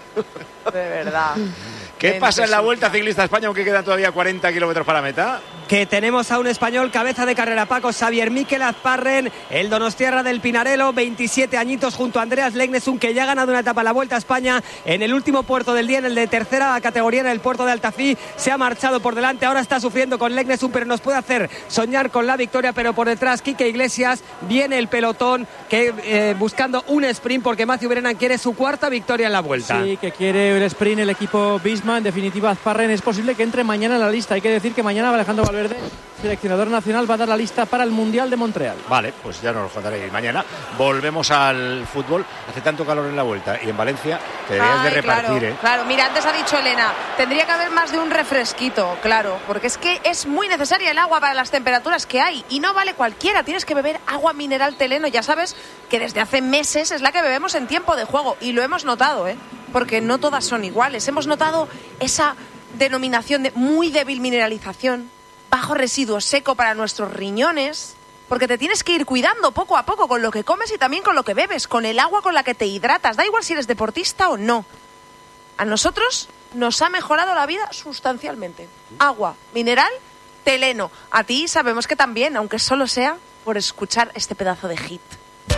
De verdad. ¿Qué pasa en la Vuelta Ciclista a España, aunque quedan todavía 40 kilómetros para meta? Que tenemos a un español, cabeza de carrera, Paco, Xavier Miquel Azparren, el donostiarra del Pinarello, 27 añitos, junto a Andreas Legnesund, que ya ha ganado una etapa en la Vuelta a España en el último puerto del día, en el de tercera categoría, en el puerto de Altafí. Se ha marchado por delante, ahora está sufriendo con Legnesund, pero nos puede hacer soñar con la victoria. Pero por detrás, Quique Iglesias, viene el pelotón que buscando un sprint, porque Matthew Brennan quiere su cuarta victoria en la Vuelta. Sí, que quiere el sprint el equipo Visma. En definitiva, Azparren es posible que entre mañana en la lista. Hay que decir que mañana Alejandro Valverde, seleccionador nacional, va a dar la lista para el Mundial de Montreal. Vale, pues ya nos lo contaré mañana. Volvemos al fútbol. Hace tanto calor en la Vuelta y en Valencia te deberías de repartir. Claro, mira, antes ha dicho Elena, tendría que haber más de un refresquito, claro, porque es que es muy necesaria el agua para las temperaturas que hay y no vale cualquiera. Tienes que beber agua mineral Teleno. Ya sabes que desde hace meses es la que bebemos en tiempo de juego y lo hemos notado, porque no todas son iguales. Hemos notado esa denominación de muy débil mineralización, bajo residuo seco para nuestros riñones, porque te tienes que ir cuidando poco a poco con lo que comes y también con lo que bebes, con el agua con la que te hidratas, da igual si eres deportista o no. A nosotros nos ha mejorado la vida sustancialmente. Agua mineral Teleno. A ti sabemos que también, aunque solo sea por escuchar este pedazo de hit.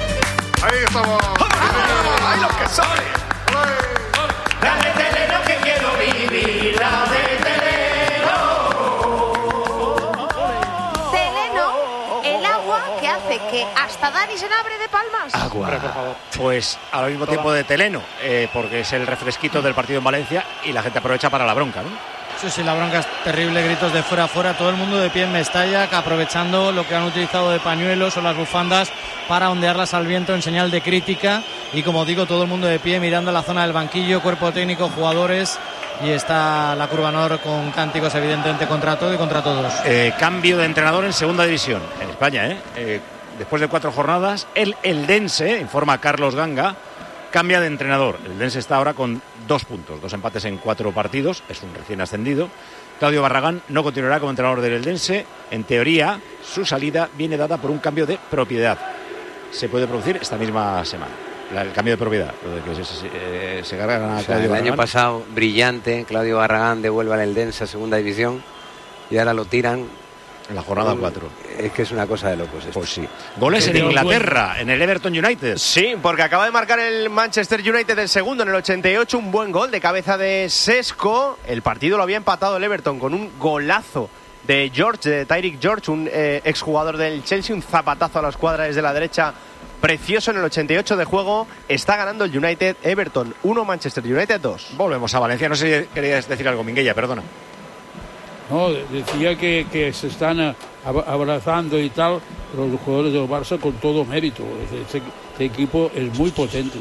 Ahí estamos. ¡Ay, lo que sale! Dale Teleno que quiero vivir, dale Teleno, el agua que hace que hasta Dani se abre de palmas. Agua. Por favor. Pues al mismo tiempo de Teleno, porque es el refresquito del partido en Valencia y la gente aprovecha para la bronca, ¿no? Sí, la bronca es terrible, gritos de fuera a fuera, todo el mundo de pie en Mestalla, aprovechando lo que han utilizado de pañuelos o las bufandas para ondearlas al viento en señal de crítica. Y como digo, todo el mundo de pie mirando la zona del banquillo, cuerpo técnico, jugadores, y está la Curva Nor con cánticos evidentemente contra todo y contra todos. Cambio de entrenador en segunda división en España, después de 4 jornadas, el Eldense, informa Carlos Ganga, cambia de entrenador. El Eldense está ahora con 2 puntos, 2 empates en 4 partidos, es un recién ascendido. Claudio Barragán no continuará como entrenador del Eldense. En teoría, su salida viene dada por un cambio de propiedad. Se puede producir esta misma semana. El cambio de propiedad, lo de que se cargan a Claudio Barragán. El año pasado, brillante, Claudio Barragán devuelve al Eldense a segunda división y ahora lo tiran en la jornada 4. Es que es una cosa de locos esto. Pues sí. Goles en Inglaterra, en el Everton United. Sí, porque acaba de marcar el Manchester United el segundo en el 88, un buen gol de cabeza de Sesco. El partido lo había empatado el Everton con un golazo de George, de Tyreek George, un exjugador del Chelsea, un zapatazo a la escuadra desde la derecha precioso en el 88 de juego. Está ganando el United. Everton 1, Manchester United 2. Volvemos a Valencia. No sé si querías decir algo, Minguella, perdona. No, decía que se están abrazando y tal, pero los jugadores del Barça con todo mérito. Este equipo es muy potente.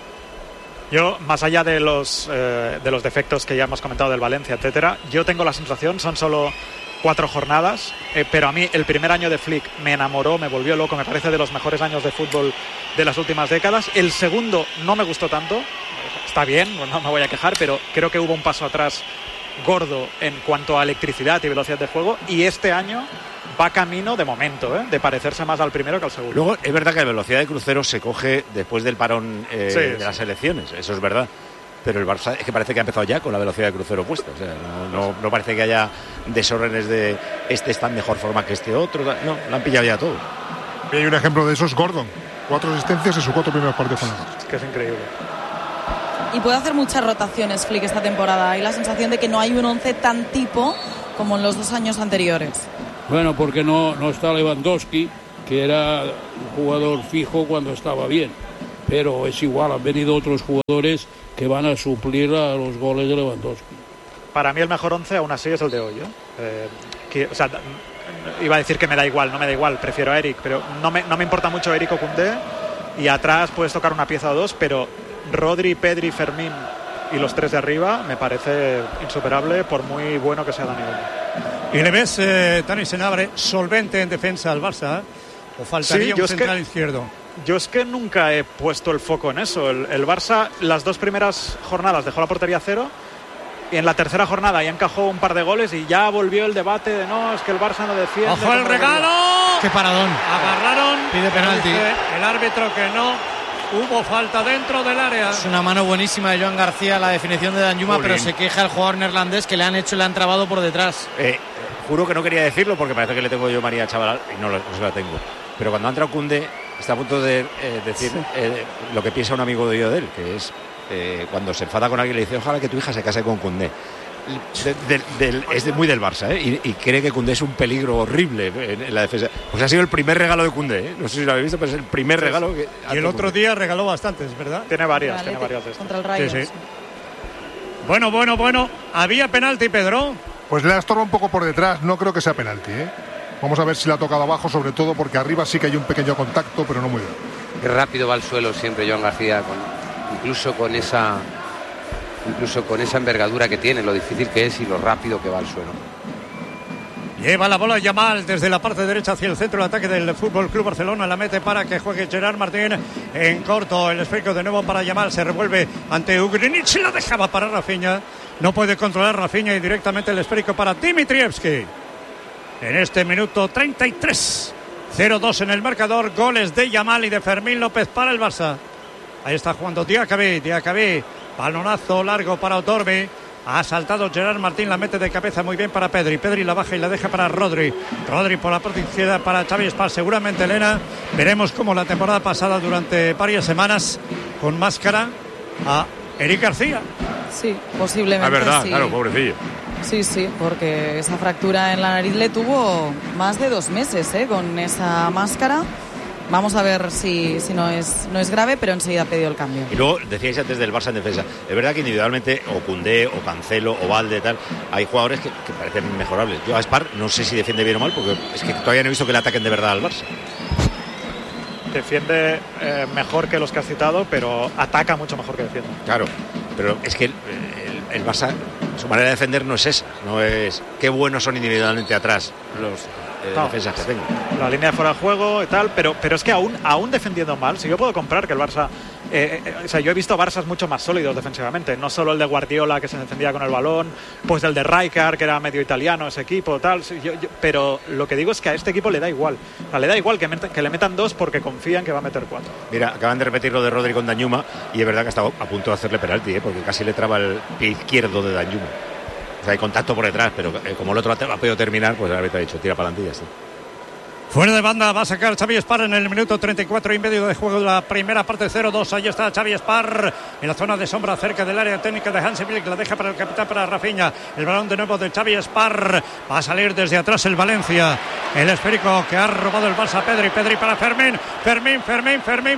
Yo, más allá de los defectos que ya hemos comentado del Valencia, etcétera, yo tengo la sensación, son solo 4 jornadas, pero a mí el primer año de Flick me enamoró, me volvió loco, me parece de los mejores años de fútbol de las últimas décadas. El segundo no me gustó tanto, está bien, no me voy a quejar, pero creo que hubo un paso atrás gordo en cuanto a electricidad y velocidad de juego, y este año va camino, de momento, de parecerse más al primero que al segundo. Luego, es verdad que la velocidad de crucero se coge después del parón de las elecciones, eso es verdad. Pero el Barça es que parece que ha empezado ya con la velocidad de crucero puesta. O sea, no parece que haya desórdenes de este está en mejor forma que este otro. No, lo han pillado ya todo. Y hay un ejemplo de eso, es Gordon. 4 asistencias en sus 4 primeros partidos con el Barça. Es que es increíble. y puede hacer muchas rotaciones Flick esta temporada. Hay la sensación de que no hay un 11 tan tipo como en los 2 años anteriores. Bueno, porque no está Lewandowski, que era un jugador fijo cuando estaba bien. Pero es igual, han venido otros jugadores que van a suplir a los goles de Lewandowski. Para mí el mejor 11 aún así es el de hoy. O sea, iba a decir que me da igual, no me da igual, prefiero a Eric, pero no me importa mucho Eric o Koundé, y atrás puedes tocar una pieza o dos, pero Rodri, Pedri, Fermín y los 3 de arriba me parece insuperable por muy bueno que sea Dani Olmo. ¿Y le ves, Dani Senabre, solvente en defensa al Barça? ¿O faltaría un central izquierdo? Yo es que nunca he puesto el foco en eso. El Barça, las 2 primeras jornadas dejó la portería 0 y en la tercera jornada ya encajó un par de goles y ya volvió el debate de no, es que el Barça no defiende. ¡Ojo el regalo! ¡Qué paradón! Agarraron. Pide penalti. El árbitro que no. Hubo falta dentro del área. Es una mano buenísima de Joan García, la definición de Danjuma, pero se queja el jugador neerlandés que le han trabado por detrás. Juro que no quería decirlo porque parece que le tengo yo manía chaval y no se la tengo. Pero cuando ha entrado Koundé, está a punto de decir lo que piensa un amigo de él, que es cuando se enfada con alguien le dice ojalá que tu hija se case con Koundé. Es muy del Barça, y cree que Koundé es un peligro horrible en la defensa. Pues ha sido el primer regalo de Koundé, no sé si lo habéis visto, pero es el primer regalo que y el otro día regaló bastantes, ¿verdad? Tiene varias de estas. Contra el Rayo. Sí. Bueno, había penalti, Pedro. Pues le ha estorbado un poco por detrás, no creo que sea penalti, Vamos a ver si le ha tocado abajo, sobre todo porque arriba sí que hay un pequeño contacto, pero no muy bien. Qué rápido va al suelo siempre Joan García, incluso con esa envergadura que tiene, lo difícil que es y lo rápido que va al suelo. Lleva la bola Yamal desde la parte derecha hacia el centro de ataque del FC Barcelona. La mete para que juegue Gerard Martín en corto. El esférico de nuevo para Yamal. Se revuelve ante Ugrinic. La dejaba para Rafinha. No puede controlar Rafinha y directamente el esférico para Dimitrievski. En este minuto 33. 0-2 en el marcador. Goles de Yamal y de Fermín López para el Barça. Ahí está jugando Diacabí. Balonazo largo para Otorbi. Ha saltado Gerard Martín, la mete de cabeza muy bien para Pedri. Pedri la baja y la deja para Rodri. Rodri por la parte izquierda para Xavi Espar. Seguramente, Elena, veremos como la temporada pasada durante varias semanas con máscara a Eric García. Sí, posiblemente. Es verdad, sí. Claro, pobrecillo. Sí, porque esa fractura en la nariz le tuvo más de 2 meses con esa máscara. Vamos a ver si no es grave, pero enseguida ha pedido el cambio. Y luego decíais antes del Barça en defensa. Es verdad que individualmente, o Koundé, o Cancelo, o Valde, tal, hay jugadores que parecen mejorables. Yo a Spar no sé si defiende bien o mal, porque es que todavía no he visto que le ataquen de verdad al Barça. Defiende mejor que los que has citado, pero ataca mucho mejor que defiende. Claro, pero es que el Barça, su manera de defender no es esa. No es qué buenos son individualmente atrás los defensas que tengo. La línea de fuera de juego y tal, pero es que aún defendiendo mal, si yo puedo comprar que el Barça o sea, yo he visto Barças mucho más sólidos defensivamente, no solo el de Guardiola que se defendía con el balón, pues el de Rijkaard que era medio italiano ese equipo, tal, pero lo que digo es que a este equipo le da igual, o sea, le da igual que le metan 2 porque confían que va a meter 4. Mira, acaban de repetir lo de Rodri con Danjuma y es verdad que ha estado a punto de hacerle penalti, porque casi le traba el pie izquierdo de Danjuma. O sea, hay contacto por detrás, pero como el otro ha podido terminar, pues el árbitro ha dicho, tira para adelante y ya está. Fuera de banda va a sacar Xavi Espar en el minuto 34 y medio de juego de la primera parte, 0-2. Ahí está Xavi Espar en la zona de sombra cerca del área técnica de Hansi Flick. La deja para el capitán, para Rafinha. El balón de nuevo de Xavi Espar. Va a salir desde atrás el Valencia. El esférico que ha robado el Barça. Pedri para Fermín. Fermín.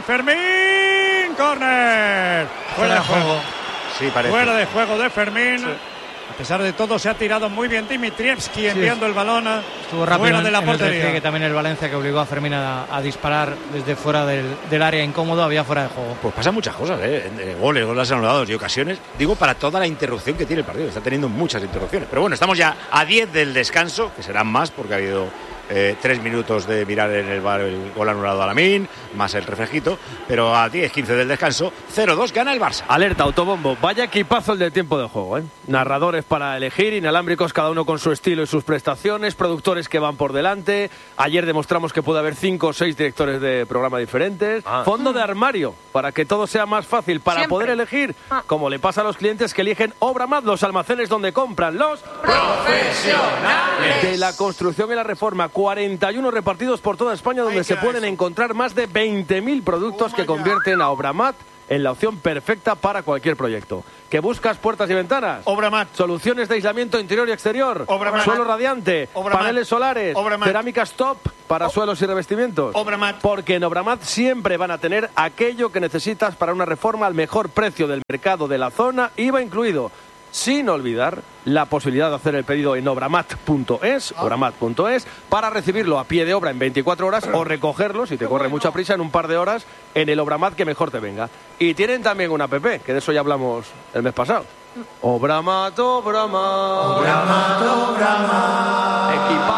Córner. Fuera de juego. Sí, parece. Fuera de juego de Fermín. Sí. A pesar de todo se ha tirado muy bien Dimitrievski enviando el balón fuera de la portería. Que también el Valencia que obligó a Fermín a disparar desde fuera del área incómodo, había fuera de juego. Pues pasan muchas cosas, goles anulados y ocasiones. Digo, para toda la interrupción que tiene el partido. Está teniendo muchas interrupciones. Pero bueno, estamos ya a 10 del descanso, que serán más porque ha habido 3 minutos de mirar en el bar el gol anulado a Lamine, más el refresquito, pero a 10-15 del descanso, 0-2 gana el Barça. Alerta, autobombo, vaya equipazo el del tiempo de juego, narradores para elegir, inalámbricos cada uno con su estilo y sus prestaciones, productores que van por delante. Ayer demostramos que puede haber 5 o 6 directores de programa diferentes. Fondo de armario, para que todo sea más fácil, para siempre poder elegir, como le pasa a los clientes que eligen Obramat, los almacenes donde compran los profesionales de la construcción y la reforma. 41 repartidos por toda España, donde se pueden encontrar más de 20.000 productos que convierten a Obramat en la opción perfecta para cualquier proyecto. ¿Que buscas puertas y ventanas? Obramat. Soluciones de aislamiento interior y exterior. Obramat. Suelo radiante. Obramat. Paneles solares. Obramat. Cerámicas top para suelos y revestimientos. Obramat. Porque en Obramat siempre van a tener aquello que necesitas para una reforma al mejor precio del mercado de la zona, IVA incluido. Sin olvidar la posibilidad de hacer el pedido en obramat.es, para recibirlo a pie de obra en 24 horas o recogerlo, si te corre mucha prisa, en un par de horas en el Obramat que mejor te venga. Y tienen también una app, que de eso ya hablamos el mes pasado. Obramat, Obramat. Obramat, Obramat.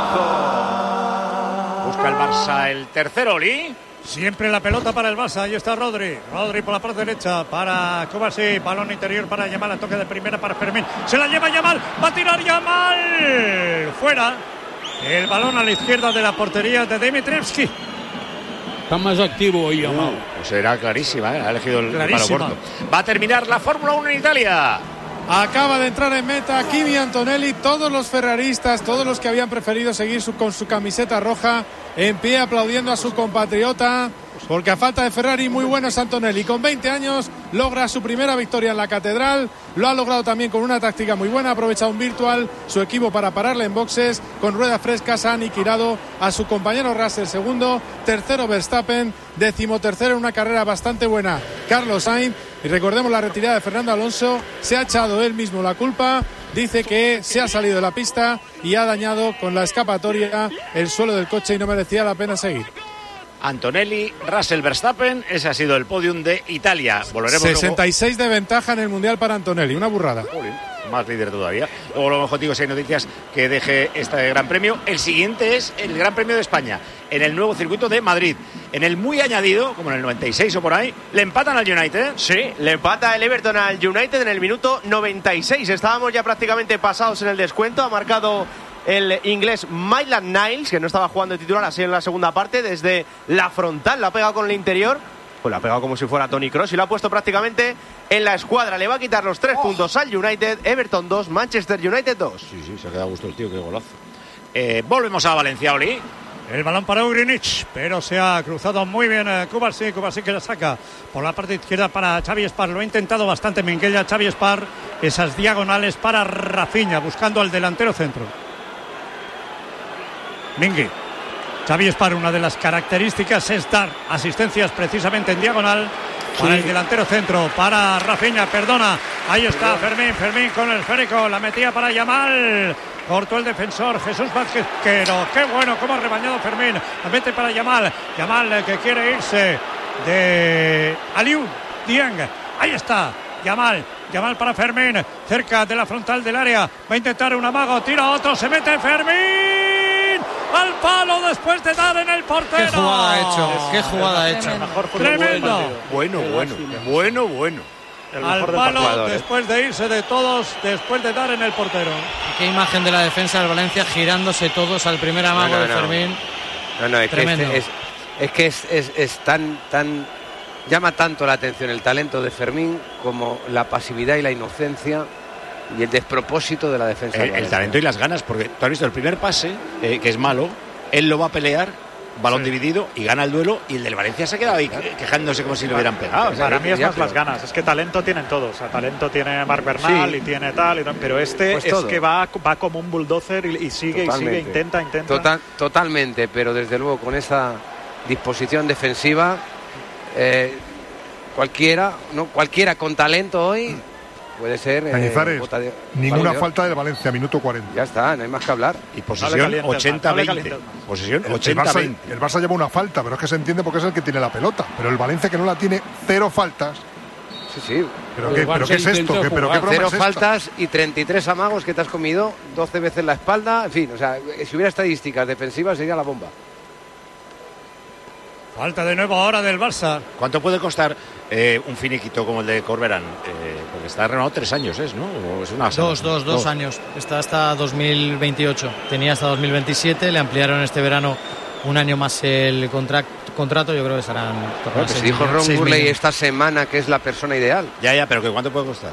Equipazo. Busca el Barça el tercero, Oli. Siempre la pelota para el Barça. Ahí está Rodri. Rodri por la parte derecha para Kovacic. Balón interior para Yamal. A toque de primera para Fermín. Se la lleva Yamal. Va a tirar Yamal. Fuera. El balón a la izquierda de la portería de Dimitrievski. Está más activo hoy Yamal. Pues era clarísima, ¿eh? Ha elegido el palo Clarísima. corto. Va a terminar la Fórmula 1 en Italia. Acaba de entrar en meta Kimi Antonelli. Todos los ferraristas, todos los que habían preferido seguir con su camiseta roja, en pie aplaudiendo a su compatriota, porque a falta de Ferrari, muy bueno es Antonelli. Con 20 años logra su primera victoria en la Catedral. Lo ha logrado también con una táctica muy buena. Ha aprovechado un virtual su equipo para pararle en boxes. Con ruedas frescas ha aniquilado a su compañero Russell, segundo. Tercero Verstappen. 13º en una carrera bastante buena Carlos Sainz. Y recordemos la retirada de Fernando Alonso. Se ha echado él mismo la culpa. Dice que se ha salido de la pista y ha dañado con la escapatoria el suelo del coche y no merecía la pena seguir. Antonelli, Russell, Verstappen, ese ha sido el podium de Italia. Volveremos 66 de ventaja en el Mundial para Antonelli, una burrada. Más líder todavía. Luego lo mejor digo, si hay noticias que deje este Gran Premio. El siguiente es el Gran Premio de España, en el nuevo circuito de Madrid. En el muy añadido, como en el 96 o por ahí, le empatan al United. Sí, le empata el Everton al United en el minuto 96. Estábamos ya prácticamente pasados en el descuento. Ha marcado el inglés Maitland Niles, que no estaba jugando de titular, así en la segunda parte, desde la frontal, la ha pegado con el interior, pues la ha pegado como si fuera Toni Kroos y la ha puesto prácticamente en la escuadra. Le va a quitar los 3 puntos al United. Everton 2, Manchester United 2. Sí, se ha quedado a gusto el tío, qué golazo. Volvemos a Valencia, Oli. El balón para Ugrinic, pero se ha cruzado muy bien Kovacic. Kovacic que la saca por la parte izquierda para Xavi Espar. Lo ha intentado bastante Minguella. Xavi Espar, esas diagonales para Rafinha, buscando al delantero centro. Mingui. Xavi Espar, una de las características es dar asistencias precisamente en diagonal para el delantero centro, para Rafinha, perdona. Ahí está Fermín con el esférico, la metía para Yamal. Cortó el defensor Jesús Vázquez, pero qué bueno cómo ha rebañado Fermín. La mete para Yamal. Yamal que quiere irse de Aliou Dieng. Ahí está Yamal para Fermín, cerca de la frontal del área. Va a intentar un amago, tira otro, se mete Fermín al palo después de dar en el portero. Qué jugada ha hecho. Tremendo. Bueno. Al palo después de irse de todos, después de dar en el portero. Qué imagen de la defensa del Valencia, girándose todos al primer amago de Fermín. Es que es tan llama tanto la atención el talento de Fermín como la pasividad y la inocencia y el despropósito de la defensa. El talento y las ganas, porque tú has visto el primer pase, que es malo, él lo va a pelear, balón dividido y gana el duelo, y el del Valencia se ha quedado ahí quejándose como si lo hubieran pegado. Para mí es más las ganas, es que talento tienen todos, o sea, talento tiene Marc Bernal y tiene tal, pero este pues es todo. Que va como un bulldozer y sigue, intenta. Totalmente, pero desde luego con esa disposición defensiva, cualquiera con talento hoy puede ser. Cañizares, ninguna falta del Valencia, minuto 40. Ya está, no hay más que hablar. Y posesión 80-20. Posesión 80-20. El Barça lleva una falta, pero es que se entiende porque es el que tiene la pelota. Pero el Valencia, que no la tiene, 0 faltas. Sí. ¿Pero qué es esto? ¿Qué broma 0 es esta? faltas y 33 amagos que te has comido, 12 veces la espalda. En fin, o sea, si hubiera estadísticas defensivas sería la bomba. Falta de nuevo ahora del Barça. ¿Cuánto puede costar un finiquito como el de Corberán? Porque está renovado 3 años, ¿no? ¿O es una 2 años. Está hasta 2028. Tenía hasta 2027. Le ampliaron este verano un año más el contrato. Yo creo que serán... Se dijo Ron Burley esta semana que es la persona ideal. Ya, pero ¿cuánto puede costar?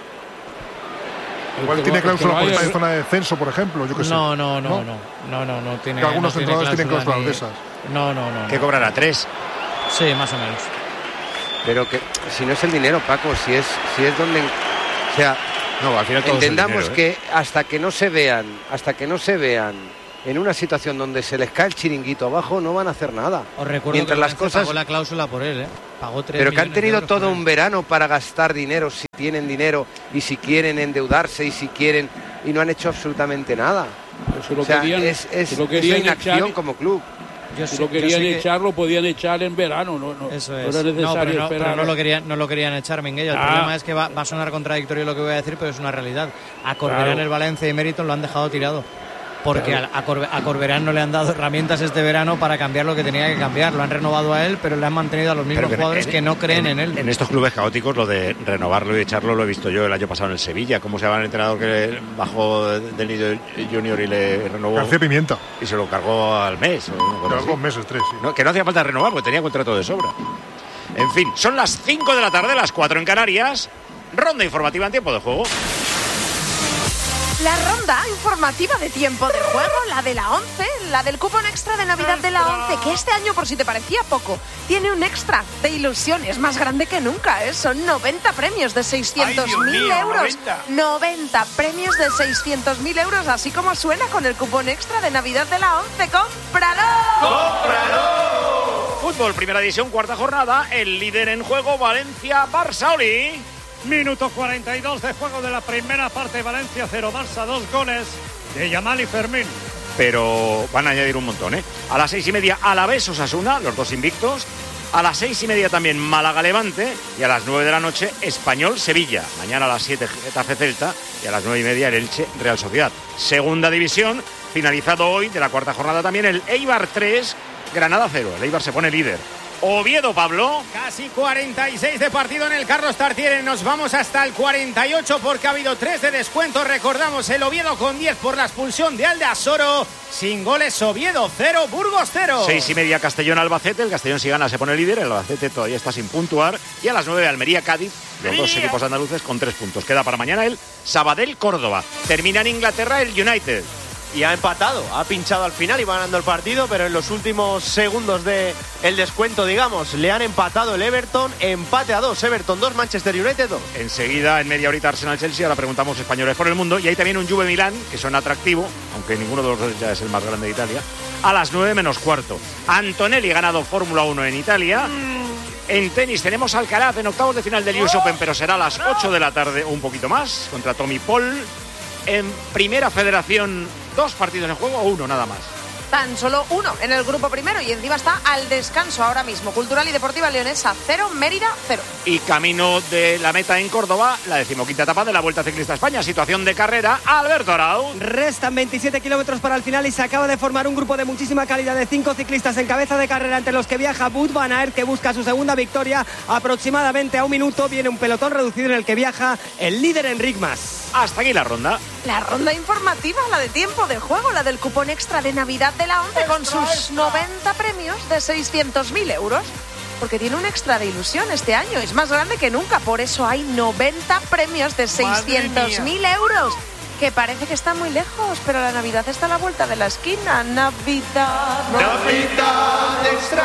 Igual tiene cláusula por estar en zona de descenso, por ejemplo. Yo que sé. No tiene. Que algunos entrenadores tienen cláusulas de esas. No. ¿Qué cobrará? 3. Sí, más o menos. Pero que si no es el dinero, Paco, si es donde... O sea, no, al final todo entendamos es el dinero, que hasta que no se vean en una situación donde se les cae el chiringuito abajo, no van a hacer nada. Os recuerdo mientras que las cosas pagó la cláusula por él, pagó 3 pero que han tenido todo un verano verano para gastar dinero, si tienen dinero y si quieren endeudarse y si quieren, y no han hecho absolutamente nada. O sea, es inacción echar, como club. Si lo querían echar, lo podían echar en verano, no eso es. No era necesario pero esperar. no lo querían echar, Minguella. El problema es que va a sonar contradictorio lo que voy a decir, pero es una realidad. A Corberán, el Valencia y Meriton lo han dejado tirado. Porque a Corberán no le han dado herramientas este verano para cambiar lo que tenía que cambiar. Lo han renovado a él, pero le han mantenido a los mismos jugadores que no creen en él. En estos clubes caóticos, lo de renovarlo y echarlo lo he visto yo el año pasado en el Sevilla. Cómo se va el entrenador que bajó del Nido Junior y le renovó. García Pimienta. Y se lo cargó al mes. Dos meses, 3. Sí. No, que no hacía falta renovar porque tenía contrato de sobra. En fin, son las 5 de la tarde, las 4 en Canarias. Ronda informativa en tiempo de juego. La ronda informativa de tiempo de juego, la de la 11, la del cupón extra de Navidad de la 11, que este año, por si te parecía poco, tiene un extra de ilusión, es más grande que nunca, son 90 premios de 600.000 euros. 90 premios de 600.000 euros, así como suena con el cupón extra de Navidad de la 11. ¡Cómpralo! ¡Cómpralo! Fútbol, primera división, cuarta jornada, el líder en juego, Valencia-Barça. Oli. Minuto 42 de juego de la primera parte. Valencia 0, Barça 2 goles de Yamal y Fermín. Pero van a añadir un montón, A las 6:30 Alavés Osasuna, los dos invictos. A las 6:30 también Málaga-Levante. Y a las 9 de la noche Español-Sevilla. Mañana a las 7 Getafe-Celta. Y a las 9:30 el Elche-Real Sociedad. Segunda división, finalizado hoy de la cuarta jornada también el Eibar 3, Granada 0. El Eibar se pone líder. Oviedo, Pablo. Casi 46 de partido en el Carlos Tartiere. Nos vamos hasta el 48 porque ha habido 3 de descuento. Recordamos el Oviedo con 10 por la expulsión de Aldasoro. Sin goles, Oviedo 0, Burgos 0. 6:30 Castellón-Albacete. El Castellón, si gana, se pone líder. El Albacete todavía está sin puntuar. Y a las 9 Almería-Cádiz. Los dos equipos andaluces con 3 puntos. Queda para mañana el Sabadell-Córdoba. Termina en Inglaterra el United. Y ha empatado, ha pinchado al final y va ganando el partido, pero en los últimos segundos del descuento, digamos, le han empatado el Everton, empate a 2, Everton 2, Manchester United 2. Enseguida, en media horita, Arsenal-Chelsea, ahora preguntamos españoles por el mundo, y hay también un Juve-Milán, que suena atractivo, aunque ninguno de los dos ya es el más grande de Italia, a las 9 menos cuarto. Antonelli ganado Fórmula 1 en Italia. En tenis tenemos Alcaraz en octavos de final del US Open, pero será a las 8 de la tarde o un poquito más, contra Tommy Paul. En Primera Federación, 2 partidos en juego o 1 nada más. Tan solo 1 en el grupo primero y encima está al descanso ahora mismo. Cultural y Deportiva Leonesa 0, Mérida 0. Y camino de la meta en Córdoba, la 15ª etapa de la Vuelta Ciclista a España. Situación de carrera, Alberto Arau. Restan 27 kilómetros para el final y se acaba de formar un grupo de muchísima calidad de 5 ciclistas en cabeza de carrera, entre los que viaja Wout van Aert, que busca su segunda victoria. Aproximadamente a un minuto viene un pelotón reducido en el que viaja el líder Enric Mas. Hasta aquí la ronda. La ronda informativa, la de tiempo de juego, la del cupón extra de Navidad de la 11 con sus 90 premios de 600.000 euros. Porque tiene un extra de ilusión este año, es más grande que nunca, por eso hay 90 premios de 600.000 euros. Que parece que está muy lejos, pero la Navidad está a la vuelta de la esquina. Navidad. Navidad, extra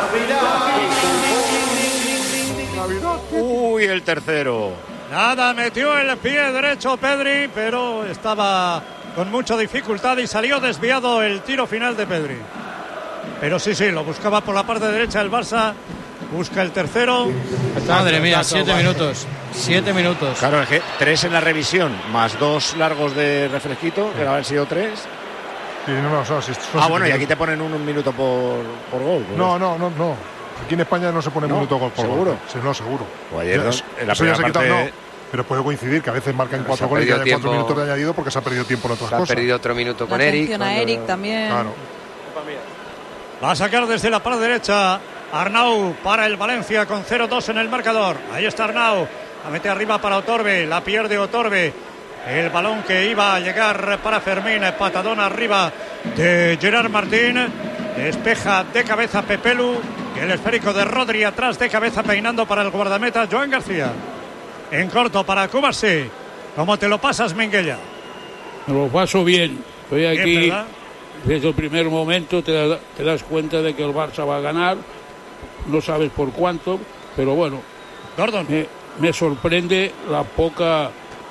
Navidad. Uy, el tercero. Nada, metió el pie derecho Pedri, pero estaba con mucha dificultad y salió desviado el tiro final de Pedri. Pero sí, lo buscaba por la parte derecha el Barça. Busca el tercero. Madre mía, 7 minutos. 7 minutos. Claro, es que 3 en la revisión, más 2 largos de refresquito, que haber sido 3. Sí, bueno, y aquí te ponen un minuto por gol. No. Aquí en España no se pone minuto gol por ¿seguro? Gol. Sí, no, seguro. O ayer, en la eso ya se parte... quitado, pero puede coincidir que a veces marcan 4 goles y hay 4 minutos de añadido porque se ha perdido tiempo en otras cosas. Se ha perdido otro minuto con Eric. A Eric también. Claro. Va a sacar desde la parte derecha Arnau para el Valencia con 0-2 en el marcador. Ahí está Arnau. La mete arriba para Otorbe. La pierde Otorbe. El balón que iba a llegar para Fermín. Patadón arriba de Gerard Martín. Despeja de cabeza Pepelu. Y el esférico de Rodri atrás de cabeza peinando para el guardameta Joan García. En corto para Cubarsí. ¿Cómo te lo pasas, Minguella? Me lo paso bien. Estoy aquí. Bien, ¿verdad? Desde el primer momento te das cuenta de que el Barça va a ganar. No sabes por cuánto, pero bueno, Gordon. Me sorprende la poca...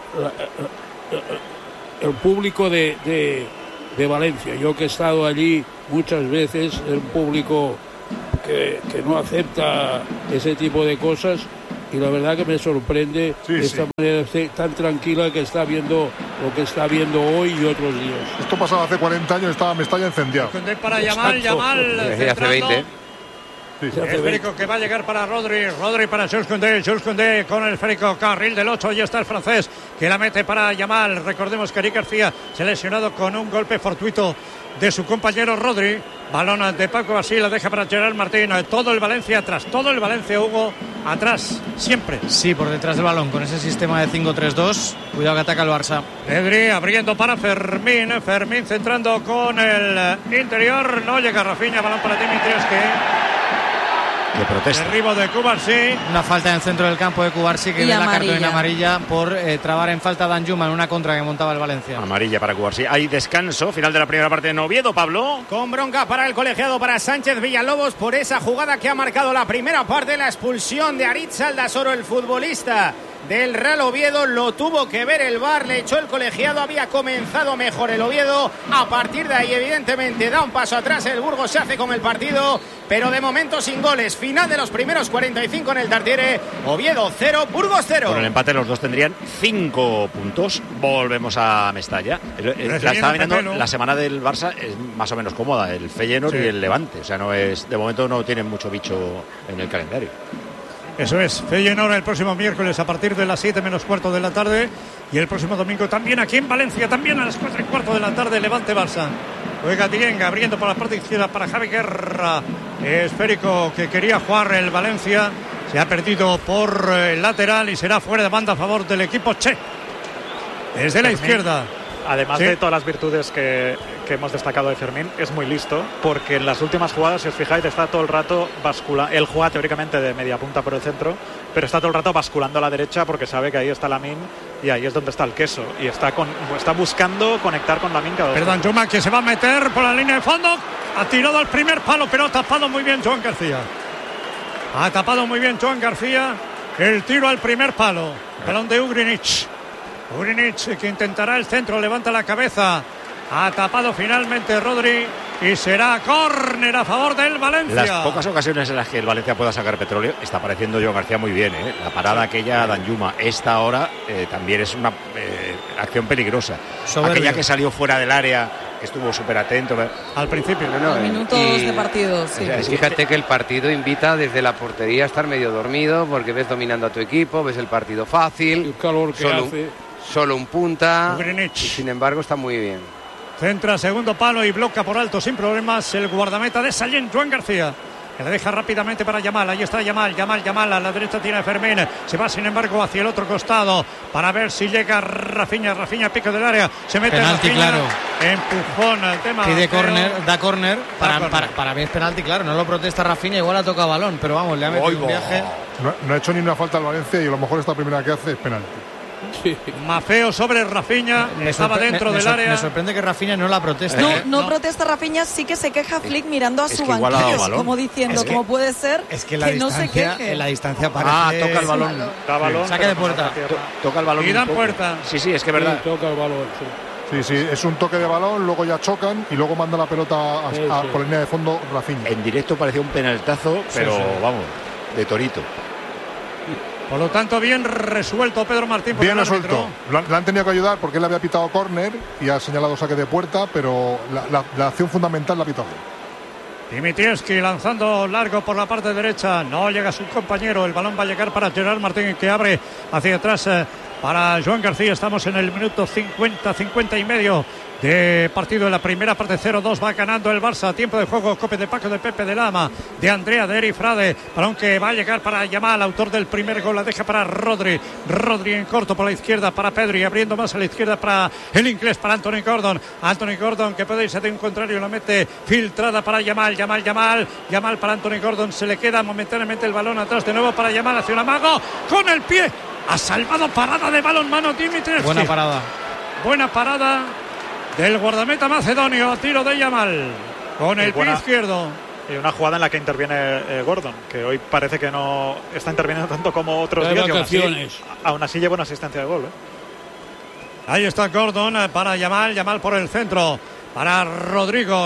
el público de Valencia. Yo que he estado allí muchas veces, el público que no acepta ese tipo de cosas, y la verdad que me sorprende esta manera tan tranquila que está viendo lo que está viendo hoy y otros días. Esto pasaba hace 40 años, estaba Mestalla incendiado. Para Yamal hace 20. Esférico que va a llegar para Rodri para Jules Koundé con el esférico, carril del 8, y está el francés que la mete para Yamal. Recordemos que Eric García se ha lesionado con un golpe fortuito de su compañero Rodri. Balón de Paco Basile, la deja para Gerard Martín. Todo el Valencia atrás, todo el Valencia, Hugo, atrás, siempre. Sí, por detrás del balón, con ese sistema de 5-3-2. Cuidado que ataca el Barça. Pedri abriendo para Fermín centrando con el interior. No llega Rafinha, balón para Dimitrievski. Que protesta. Derribo de Cubarsí. Una falta en el centro del campo de Cubarsí, que ve la cartulina amarilla por trabar en falta a Danjuma en una contra que montaba el Valencia. Amarilla para Cubarsí. Hay descanso, final de la primera parte en Oviedo, Pablo. Con bronca para el colegiado, para Sánchez Villalobos, por esa jugada que ha marcado la primera parte, la expulsión de Aritz Aldasoro, el futbolista del Real Oviedo. Lo tuvo que ver el VAR, le echó el colegiado, había comenzado mejor el Oviedo. A partir de ahí, evidentemente, da un paso atrás el Burgos, se hace con el partido, pero de momento sin goles. Final de los primeros 45 en el Tartiere. Oviedo 0, Burgos 0. Con el empate los dos tendrían 5 puntos. Volvemos a Mestalla. La estaba mirando, la semana del Barça es más o menos cómoda, el Feyenoord y el Levante. O sea, no es, de momento no tienen mucho bicho en el calendario. Eso es, Feyenoord el próximo miércoles a partir de las 7 menos cuarto de la tarde, y el próximo domingo también aquí en Valencia, también a las 4 y cuarto de la tarde, Levante-Barça. Juega Dienga, abriendo por la parte izquierda para Javi Guerra. Esférico que quería jugar el Valencia, se ha perdido por el lateral y será fuera de banda a favor del equipo Che. Desde la izquierda. Además de todas las virtudes que hemos destacado de Fermín, es muy listo, porque en las últimas jugadas, si os fijáis, está todo el rato basculando. Él juega teóricamente de media punta por el centro, pero está todo el rato basculando a la derecha porque sabe que ahí está Lamine y ahí es donde está el queso. Y está buscando conectar con Lamine cada vez. Perdón, Juma, que se va a meter por la línea de fondo. Ha tirado al primer palo, pero ha tapado muy bien Joan García. Ha tapado muy bien Joan García el tiro al primer palo. Balón de Ugrinic, que intentará el centro, levanta la cabeza. Ha tapado finalmente Rodri y será córner a favor del Valencia. Las pocas ocasiones en las que el Valencia pueda sacar petróleo, está apareciendo Joan García muy bien, ¿eh? La parada aquella Danjuma, esta ahora también es una acción peligrosa. Soberbio. Aquella que salió fuera del área, que estuvo súper atento al principio. Minutos de partido, sí. O sea, fíjate que el partido invita desde la portería a estar medio dormido, porque ves dominando a tu equipo, ves el partido fácil. El calor que hace. Solo un punta. Ugrinich. Y sin embargo está muy bien. Centra segundo palo y bloca por alto sin problemas el guardameta de Sallent, Joan García, que le deja rápidamente para Yamal. Ahí está Yamal a la derecha tiene Fermín, se va sin embargo hacia el otro costado para ver si llega Rafinha, pico del área, se mete penalti, Rafinha, claro. Empujón al tema. Pide córner, da córner, para mí es penalti, claro, no lo protesta Rafinha, igual ha tocado balón, pero vamos, le ha metido un viaje. No ha hecho ni una falta al Valencia y a lo mejor esta primera que hace es penalti. Sí. Mafeo sobre Rafinha, estaba dentro del área. Me sorprende que Rafinha no la proteste. No protesta Rafinha, sí que se queja Flick mirando a su banquillo, como diciendo, ¿cómo puede ser que no se queje? En la distancia parece... toca el balón. Saque de puerta. Toca el balón. Y dan puerta. Sí, es que es verdad. Toca el balón, Sí, es un toque de balón, luego ya chocan y luego manda la pelota por la línea de fondo Rafinha. En directo parecía un penaltazo, pero vamos, de torito. Por lo tanto, bien resuelto Pedro Martín. Bien resuelto. Le han tenido que ayudar porque él había pitado córner y ha señalado saque de puerta, pero la acción fundamental la ha pitado. Dimitrievski lanzando largo por la parte derecha. No llega su compañero. El balón va a llegar para Gerard Martín, que abre hacia atrás para Joan García. Estamos en el minuto 50 y medio de partido de la primera parte. 0-2 va ganando el Barça. Tiempo de juego, Cope de Paco, de Pepe, de Lama, de Andrea, de Eri Frade, balón que va a llegar para Yamal, autor del primer gol. La deja para Rodri en corto por la izquierda para Pedri, abriendo más a la izquierda para el inglés, para Anthony Gordon, que puede irse de un contrario, la mete filtrada para Yamal para Anthony Gordon. Se le queda momentáneamente el balón atrás, de nuevo para Yamal, hacia un amago con el pie, ha salvado parada de balonmano Dimitrievski. Buena parada del guardameta macedonio, a tiro de Yamal con el pie izquierdo. Y una jugada en la que interviene Gordon, que hoy parece que no está interviniendo tanto como otros días. Y aún así lleva una asistencia de gol. Ahí está Gordon para Yamal por el centro. Para Rodrigo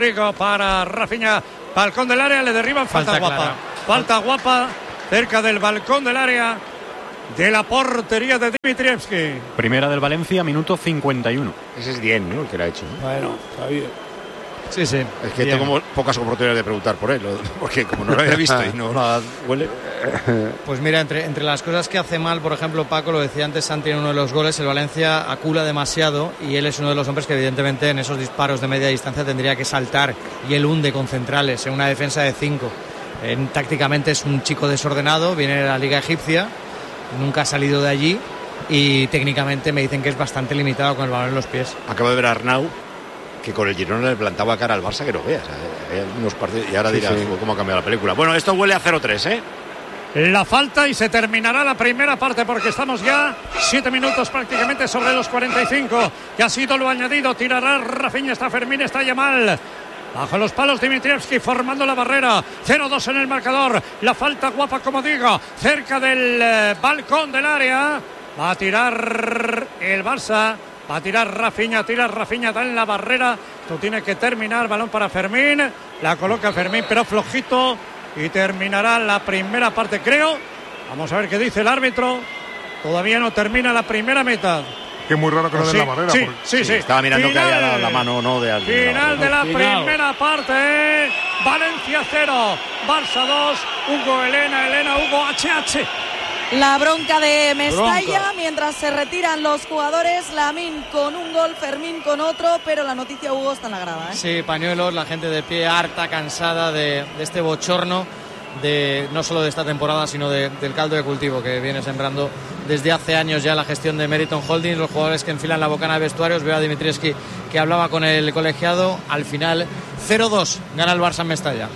para Rafinha. Balcón del área, le derriban, falta guapa. Falta guapa cerca del balcón del área de la portería de Dimitrievski. Primera del Valencia, minuto 51. Ese es Dien, ¿no? El que lo ha hecho. Bueno, está bien. Sí. Es que bien. Tengo pocas oportunidades de preguntar por él, porque como no lo había visto y no la huele. Pues mira, entre las cosas que hace mal, por ejemplo, Paco, lo decía antes Santi en uno de los goles, el Valencia acula demasiado y él es uno de los hombres que evidentemente en esos disparos de media distancia tendría que saltar, y él hunde con centrales en una defensa de 5. Tácticamente es un chico desordenado, viene de la Liga Egipcia, nunca ha salido de allí y técnicamente me dicen que es bastante limitado con el balón en los pies. Acabo de ver a Arnau, que con el Girona le plantaba cara al Barça que no veas. Hay unos partidos, y ahora dirás cómo ha cambiado la película. Bueno, esto huele a 0-3, La falta, y se terminará la primera parte porque estamos ya 7 minutos prácticamente sobre los 45. Que ha sido lo añadido. Tirará Rafinha, está Fermín, está Yamal. Bajo los palos Dimitrievski formando la barrera. 0-2 en el marcador. La falta guapa, como digo, cerca del balcón del área. Va a tirar el Barça. Va a tirar Rafinha, está en la barrera. Esto tiene que terminar. Balón para Fermín. La coloca Fermín, pero flojito. Y terminará la primera parte, creo. Vamos a ver qué dice el árbitro. Todavía no termina la primera mitad. Que es muy raro que no den la barrera. Sí. Estaba mirando final, que había dado la mano no de alguien. Final de la primera parte. Valencia 0, Barça 2. Hugo Elena, Hugo HH. La bronca de Mestalla, mientras se retiran los jugadores. Lamine con un gol, Fermín con otro, pero la noticia, Hugo, está en la grada. Sí, pañuelos, la gente de pie, harta, cansada de este bochorno, no solo de esta temporada, sino del caldo de cultivo que viene sembrando desde hace años ya la gestión de Meriton Holdings, los jugadores que enfilan la bocana de vestuarios. Veo a Dimitrievski que hablaba con el colegiado. Al final 0-2 gana el Barça en Mestalla.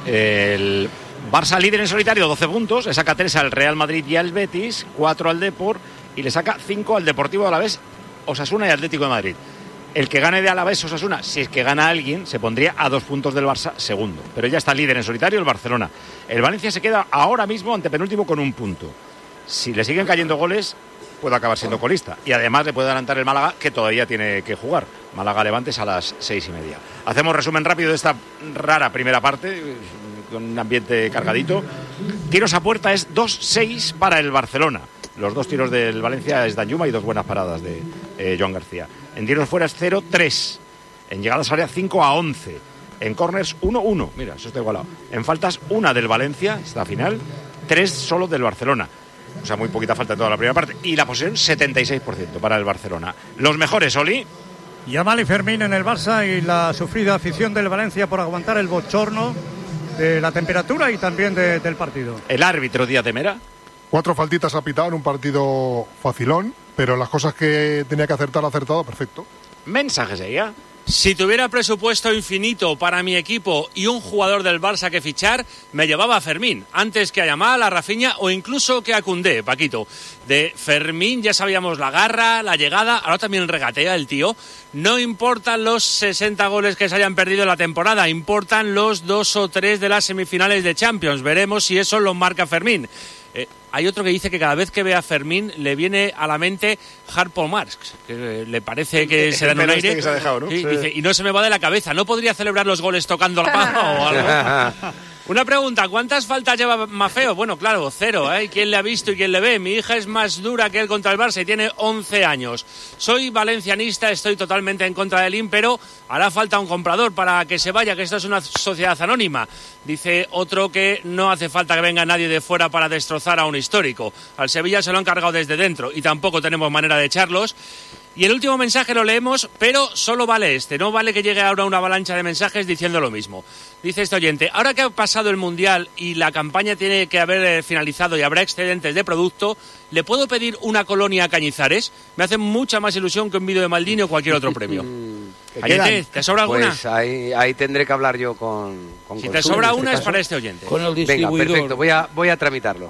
El Barça líder en solitario, 12 puntos, le saca 3 al Real Madrid y al Betis, 4 al Depor y le saca 5 al Deportivo Alavés, Osasuna y Atlético de Madrid. El que gane de Alavés Osasuna, si es que gana alguien, se pondría a 2 puntos del Barça segundo, pero ya está líder en solitario el Barcelona. El Valencia se queda ahora mismo antepenúltimo con 1 punto. Si le siguen cayendo goles, puede acabar siendo colista, y además le puede adelantar el Málaga, que todavía tiene que jugar. Málaga-Levantes a las 6:30. Hacemos resumen rápido de esta rara primera parte, con un ambiente cargadito. Tiros a puerta es 2-6 para el Barcelona. Los 2 tiros del Valencia es Danjuma y 2 buenas paradas de Joan García. En tiros fuera es 0-3. En llegadas a área 5-11. En corners 1-1. Mira, eso está igualado. En faltas 1 del Valencia, esta final, 3 solo del Barcelona. O sea, muy poquita falta en toda la primera parte. Y la posesión 76% para el Barcelona. Los mejores, Oli. Yamal y Fermín en el Barça, y la sufrida afición del Valencia por aguantar el bochorno de la temperatura y también del partido. El árbitro Díaz de Mera. 4 faltitas ha pitado en un partido facilón, pero las cosas que tenía que acertar ha acertado perfecto. Mensajes ella. Si tuviera presupuesto infinito para mi equipo y un jugador del Barça que fichar, me llevaba a Fermín, antes que a Yamal, a Rafinha o incluso que a Koundé, Paquito. De Fermín ya sabíamos la garra, la llegada, ahora también regatea el tío. No importan los 60 goles que se hayan perdido en la temporada, importan los 2 o 3 de las semifinales de Champions. Veremos si eso lo marca Fermín. Hay otro que dice que cada vez que ve a Fermín le viene a la mente Harpo Marx, que le parece que se da en un aire. Que se ha dejado, ¿no? Sí. Dice, y no se me va de la cabeza. ¿No podría celebrar los goles tocando la paja o algo? Una pregunta, ¿cuántas faltas lleva Maffeo? Bueno, claro, 0, ¿eh? ¿Quién le ha visto y quién le ve? Mi hija es más dura que él contra el Barça y tiene 11 años. Soy valencianista, estoy totalmente en contra del IN, pero hará falta un comprador para que se vaya, que esto es una sociedad anónima. Dice otro que no hace falta que venga nadie de fuera para destrozar a un histórico. Al Sevilla se lo han cargado desde dentro y tampoco tenemos manera de echarlos. Y el último mensaje lo leemos, pero solo vale este. No vale que llegue ahora una avalancha de mensajes diciendo lo mismo. Dice este oyente, ahora que ha pasado el Mundial y la campaña tiene que haber finalizado y habrá excedentes de producto, ¿le puedo pedir una colonia a Cañizares? Me hace mucha más ilusión que un vídeo de Maldini o cualquier otro premio. Oyente, ¿te sobra alguna? Pues ahí tendré que hablar yo con si te sobra una es para este oyente. Con el distribuidor. Venga, perfecto, voy a tramitarlo.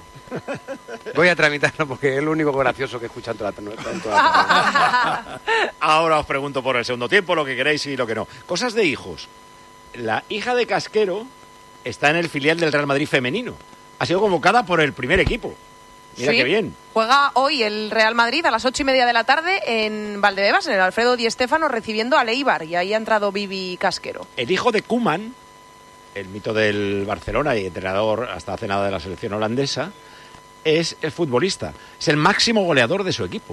Voy a tramitarlo porque es lo único gracioso que escuchan toda la Ahora os pregunto por el segundo tiempo, lo que queréis y lo que no. Cosas de hijos. La hija de Casquero está en el filial del Real Madrid femenino. Ha sido convocada por el primer equipo. Mira qué bien. Juega hoy el Real Madrid a las 8:30 de la tarde en Valdebebas, en el Alfredo Di Stéfano, recibiendo al Eibar. Y ahí ha entrado Vivi Casquero. El hijo de Koeman, el mito del Barcelona y entrenador hasta hace nada de la selección holandesa, es el futbolista. Es el máximo goleador de su equipo.